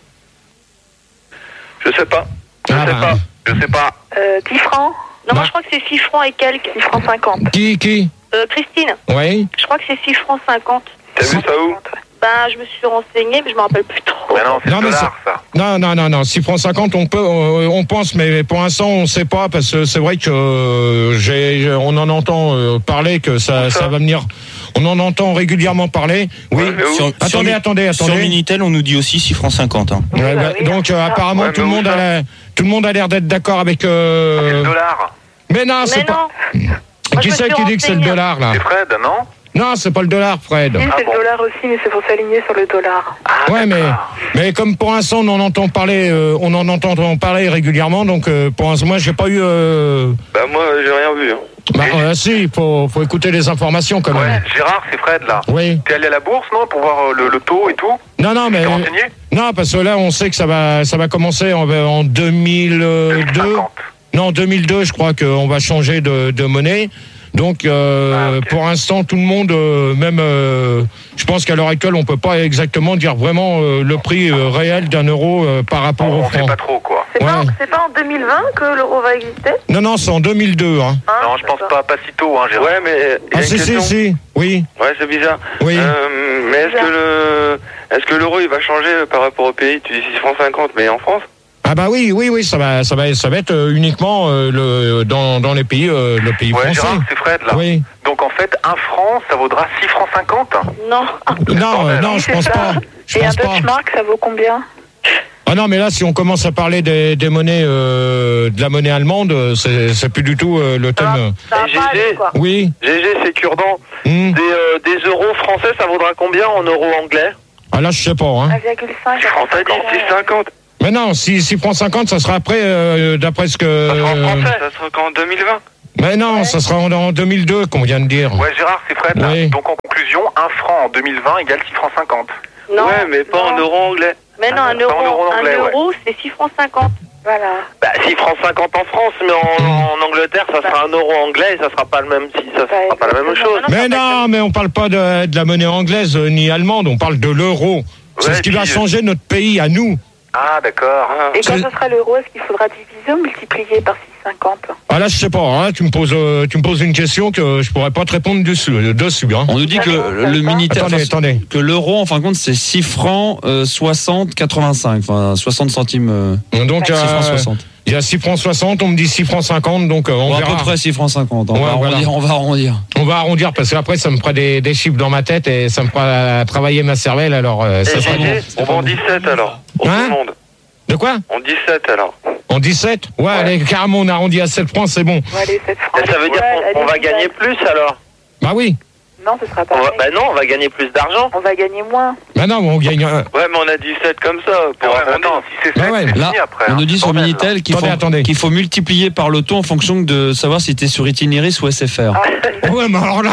Je sais pas. Je sais pas. 10 francs. Non, moi je crois que c'est 6 francs et quelques. 6 francs 50. Qui Christine. Oui. Je crois que c'est 6 francs 50. T'as vu ça où? Ben, je me suis renseignée, mais je me rappelle plus trop. Mais non, c'est le dollar, ça. Non, 6 francs 50, on pense, mais pour l'instant, on ne sait pas, parce que c'est vrai que on en entend parler, que ça va venir. On en entend régulièrement parler. Oui. Ouais, Attendez. Sur Minitel, on nous dit aussi 6 francs 50. Hein. Ouais, donc, apparemment, tout le monde a l'air d'être d'accord avec. C'est le dollar. Mais non, c'est pas. Qui c'est qui dit que c'est le dollar, là? C'est Fred, non? Non, c'est pas le dollar, Fred. Oui, c'est le dollar aussi, mais c'est pour s'aligner sur le dollar. Ouais, mais comme pour l'instant on en entend parler régulièrement, donc pour l'instant moi j'ai pas eu. Bah moi j'ai rien vu. Si, faut écouter les informations quand même. Ouais, Gérard, c'est Fred là. Oui. T'es allé à la bourse, non, pour voir le taux et tout? Non, mais... T'es renseigné? Non, parce que là, on sait que ça va commencer en 2002. 2050. Non, 2002, je crois qu'on va changer de monnaie. Donc, pour l'instant, tout le monde, je pense qu'à l'heure actuelle, on peut pas exactement dire vraiment le prix réel d'un euro par rapport au franc. On sait pas trop, quoi. C'est pas en 2020 que l'euro va exister? Non, c'est en 2002. Hein. Non, je pense pas si tôt, hein, Gérard. Ouais, mais... Si, oui. Ouais, c'est bizarre. Oui. Mais est-ce que l'euro, il va changer par rapport au pays? Tu dis 6 francs 50, mais en France? Ah bah oui, ça va être uniquement dans les pays, le pays français. Gérard, c'est Fred là. Oui. Donc en fait, 1 franc, ça vaudra 6 francs 50? Non. Non, je pense pas. Et un Deutschmark, ça vaut combien? Ah non, mais là, si on commence à parler des monnaies, de la monnaie allemande, c'est plus du tout le thème. GG, oui. GG, c'est cure-dent. Des euros français, ça vaudra combien en euros anglais? Ah là, je sais pas. Hein. 1,5. On t'a dit 6,50. Mais non, 6 francs 50, ça sera après, d'après ce que... Ça sera en français, ça sera qu'en 2020. Mais non, ça sera en 2002, qu'on vient de dire. Ouais, Gérard, c'est Fred là. Oui. Donc en conclusion, 1 franc en 2020 égale 6 francs 50. Non. Ouais, mais pas en euros anglais. Mais non, un euro, c'est 6 francs 50. Voilà. 6 francs 50 en France, mais en Angleterre, ça sera un euro anglais, ça sera pas le même, ça sera pas la même chose. Mais non, mais on parle pas de la monnaie anglaise ni allemande, on parle de l'euro. C'est ce qui va changer notre pays à nous. Ah, d'accord. Et quand ce sera l'euro, est-ce qu'il faudra diviser ou multiplier par 6,50? Ah là, je sais pas. Hein, tu me poses une question que je pourrais pas te répondre dessus. Hein. On nous dit que le Minitel, attendez. que l'euro, en fin de compte, c'est 6 francs 60 85, enfin 60 centimes. Donc 6 francs 60. Il y a 6 francs 60, on me dit 6 francs 50, donc on verra. À peu près 6 francs 50. On va arrondir. On va arrondir parce qu'après ça me fera des chiffres dans ma tête et ça me fera travailler ma cervelle. Alors ça sera bon. On va en 17 alors. Pour tout le monde. De quoi? En 17 alors. En 17? Ouais, allez, carrément, on arrondit à 7 francs, c'est bon. Allez, 7 francs. Ça veut dire qu'on va gagner plus alors? Bah oui. Non, ce sera pas. Bah non, on va gagner plus d'argent. On va gagner moins. Bah non, on gagne. Ouais, mais on a 17 comme ça. Pour si c'est 7, c'est là, fini après. on nous dit sur Minitel qu'il faut multiplier par le taux en fonction de savoir si t'es sur Itinéris ou SFR. Ouais, mais alors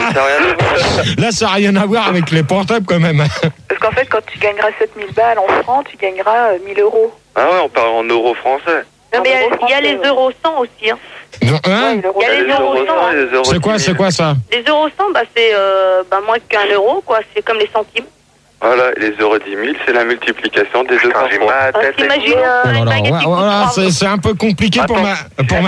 là, ça n'a rien à voir avec les portables quand même. Parce qu'en fait, quand tu gagneras 7000 balles en francs, tu gagneras 1000 euros. Ah ouais, on parle en euros français. Non, mais il y a les euros 100 aussi. Hein. Hein? Il y a les euros 100. C'est quoi ça? Les euros 100, c'est moins qu'un euro, quoi. C'est comme les centimes. Voilà, les euros 10 000, c'est la multiplication des deux T'imagines voilà, c'est un peu compliqué pour moi.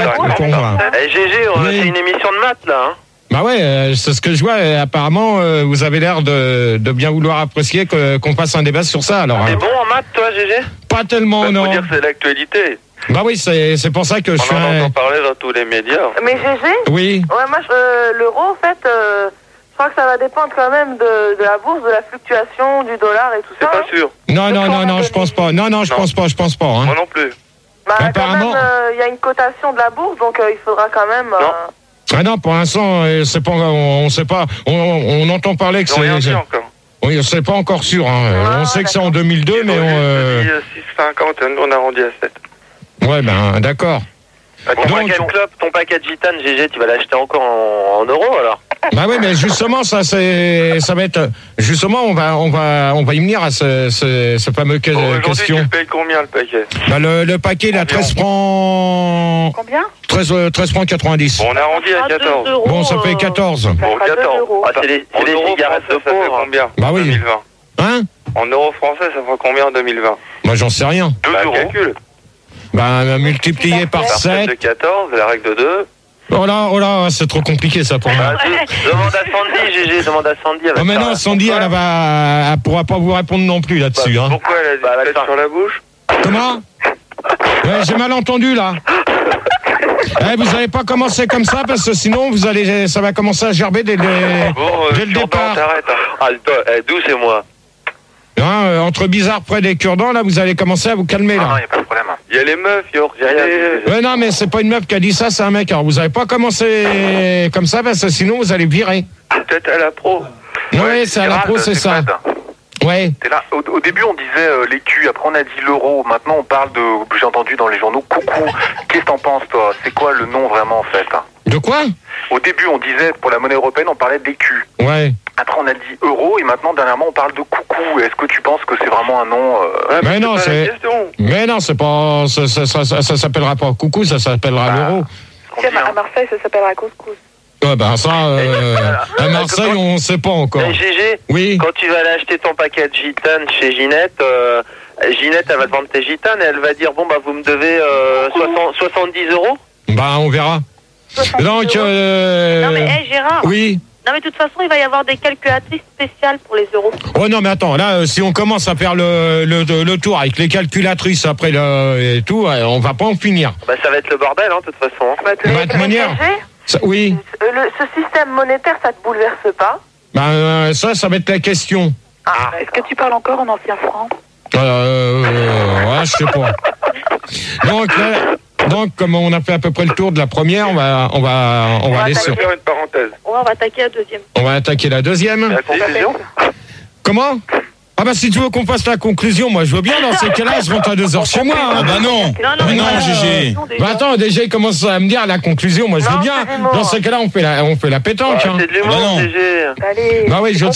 GG, c'est une émission de maths là. Hein. Bah ouais, c'est ce que je vois. Apparemment, vous avez l'air de bien vouloir apprécier qu'on fasse un débat sur ça. Alors. T'es bon en maths, toi, GG? Pas tellement, non. Faut dire que c'est l'actualité. Bah oui, c'est pour ça que je suis. On entend parler dans tous les médias. Mais GG? Oui. Ouais, moi, l'euro, en fait, je crois que ça va dépendre quand même de la bourse, de la fluctuation du dollar et tout ça. C'est pas sûr. Non, je pense pas. Non, je pense pas. Hein. Moi non plus. Bah, apparemment, il y a une cotation de la bourse, donc il faudra quand même. Non. Ah non, pour l'instant, c'est pas, on sait pas. On entend parler que c'est. Rien dit encore. Oui, c'est pas encore sûr. Hein. On sait que c'est en 2002, mais on. 6,50, on arrondit à 7. Ouais, ben d'accord. Ton paquet de gitane, GG, tu vas l'acheter encore en euros alors? Bah oui, mais justement, ça va être. Justement, on va y venir à ce fameux question. Tu payes combien le paquet? Bah le paquet, il a 13 francs. Combien? 13 francs 90. Bon, on arrondit à 14. Bon, ça fait 14. Bon, 14. Ah, c'est les cigarettes de pauvres. Ça fait combien? Bah oui. 2020. Hein? En euros français, ça fera combien en 2020? Moi, j'en sais rien. 2 euros. Calcul. Bah, multiplié par 7. De 14, la règle de 2. Oh là, c'est trop compliqué ça pour moi. Demande à Sandy, GG, demande à Sandy. Oh mais non, Sandy, elle pourra pas vous répondre non plus là-dessus. Hein. Pourquoi elle a dit sur la bouche? Comment? Ouais, j'ai mal entendu là. Vous allez pas commencer comme ça parce que sinon ça va commencer à gerber dès le départ. Ah, d'où c'est moi? Hein, entre bizarre près des cure-dents, là, vous allez commencer à vous calmer là. Non, y a pas de problème. Il y a les meufs, Ouais, non, mais c'est pas une meuf qui a dit ça, c'est un mec. Alors vous avez pas commencé comme ça parce que sinon vous allez virer. Peut-être à la pro. Ouais, c'est à la pro, c'est ça. Ouais. T'es là. Au début, on disait l'écu, après on a dit l'euro. Maintenant, on parle j'ai entendu dans les journaux, coucou. Qu'est-ce que t'en penses, toi? C'est quoi le nom vraiment, en fait? De quoi? Au début, on disait, pour la monnaie européenne, on parlait d'écu. Ouais. Après, on a dit euro, et maintenant, dernièrement, on parle de coucou. Est-ce que tu penses que c'est vraiment un nom Mais non, c'est pas... Ça s'appellera pas coucou, ça s'appellera l'euro. À Marseille, ça s'appellera couscous. Ouais, ben ça, à Marseille, on sait pas encore. GG, oui. Quand tu vas aller acheter ton paquet de gitanes chez Ginette, Ginette, elle va te vendre tes gitanes et elle va dire, bon, bah, vous me devez 70 €. Bah, on verra. Donc, Non, mais, Gérard. Oui. Non, mais de toute façon, il va y avoir des calculatrices spéciales pour les euros. Oh non, mais attends, là, si on commence à faire le tour avec les calculatrices après et tout, on va pas en finir. Bah, ça va être le bordel, hein, de toute façon. De toute manière. Oui. Ce système monétaire, ça te bouleverse pas? Ben, ça va être la question. Est-ce que tu parles encore en ancien franc? Ouais, je sais pas. Donc, comme on a fait à peu près le tour de la première, on va aller sur. Faire une parenthèse. Ouais, on va attaquer la deuxième. On va attaquer la deuxième. La conclusion. Comment? Ah bah si tu veux qu'on fasse la conclusion, moi je veux bien. Dans ces cas-là, je rentre à 2h chez moi. Hein. Ah bah non. Non, GG. Bah attends, déjà il commence à me dire la conclusion. Moi je veux bien. Dans ces cas-là, on fait la pétanque. C'est de l'humour, GG. Bah oui, je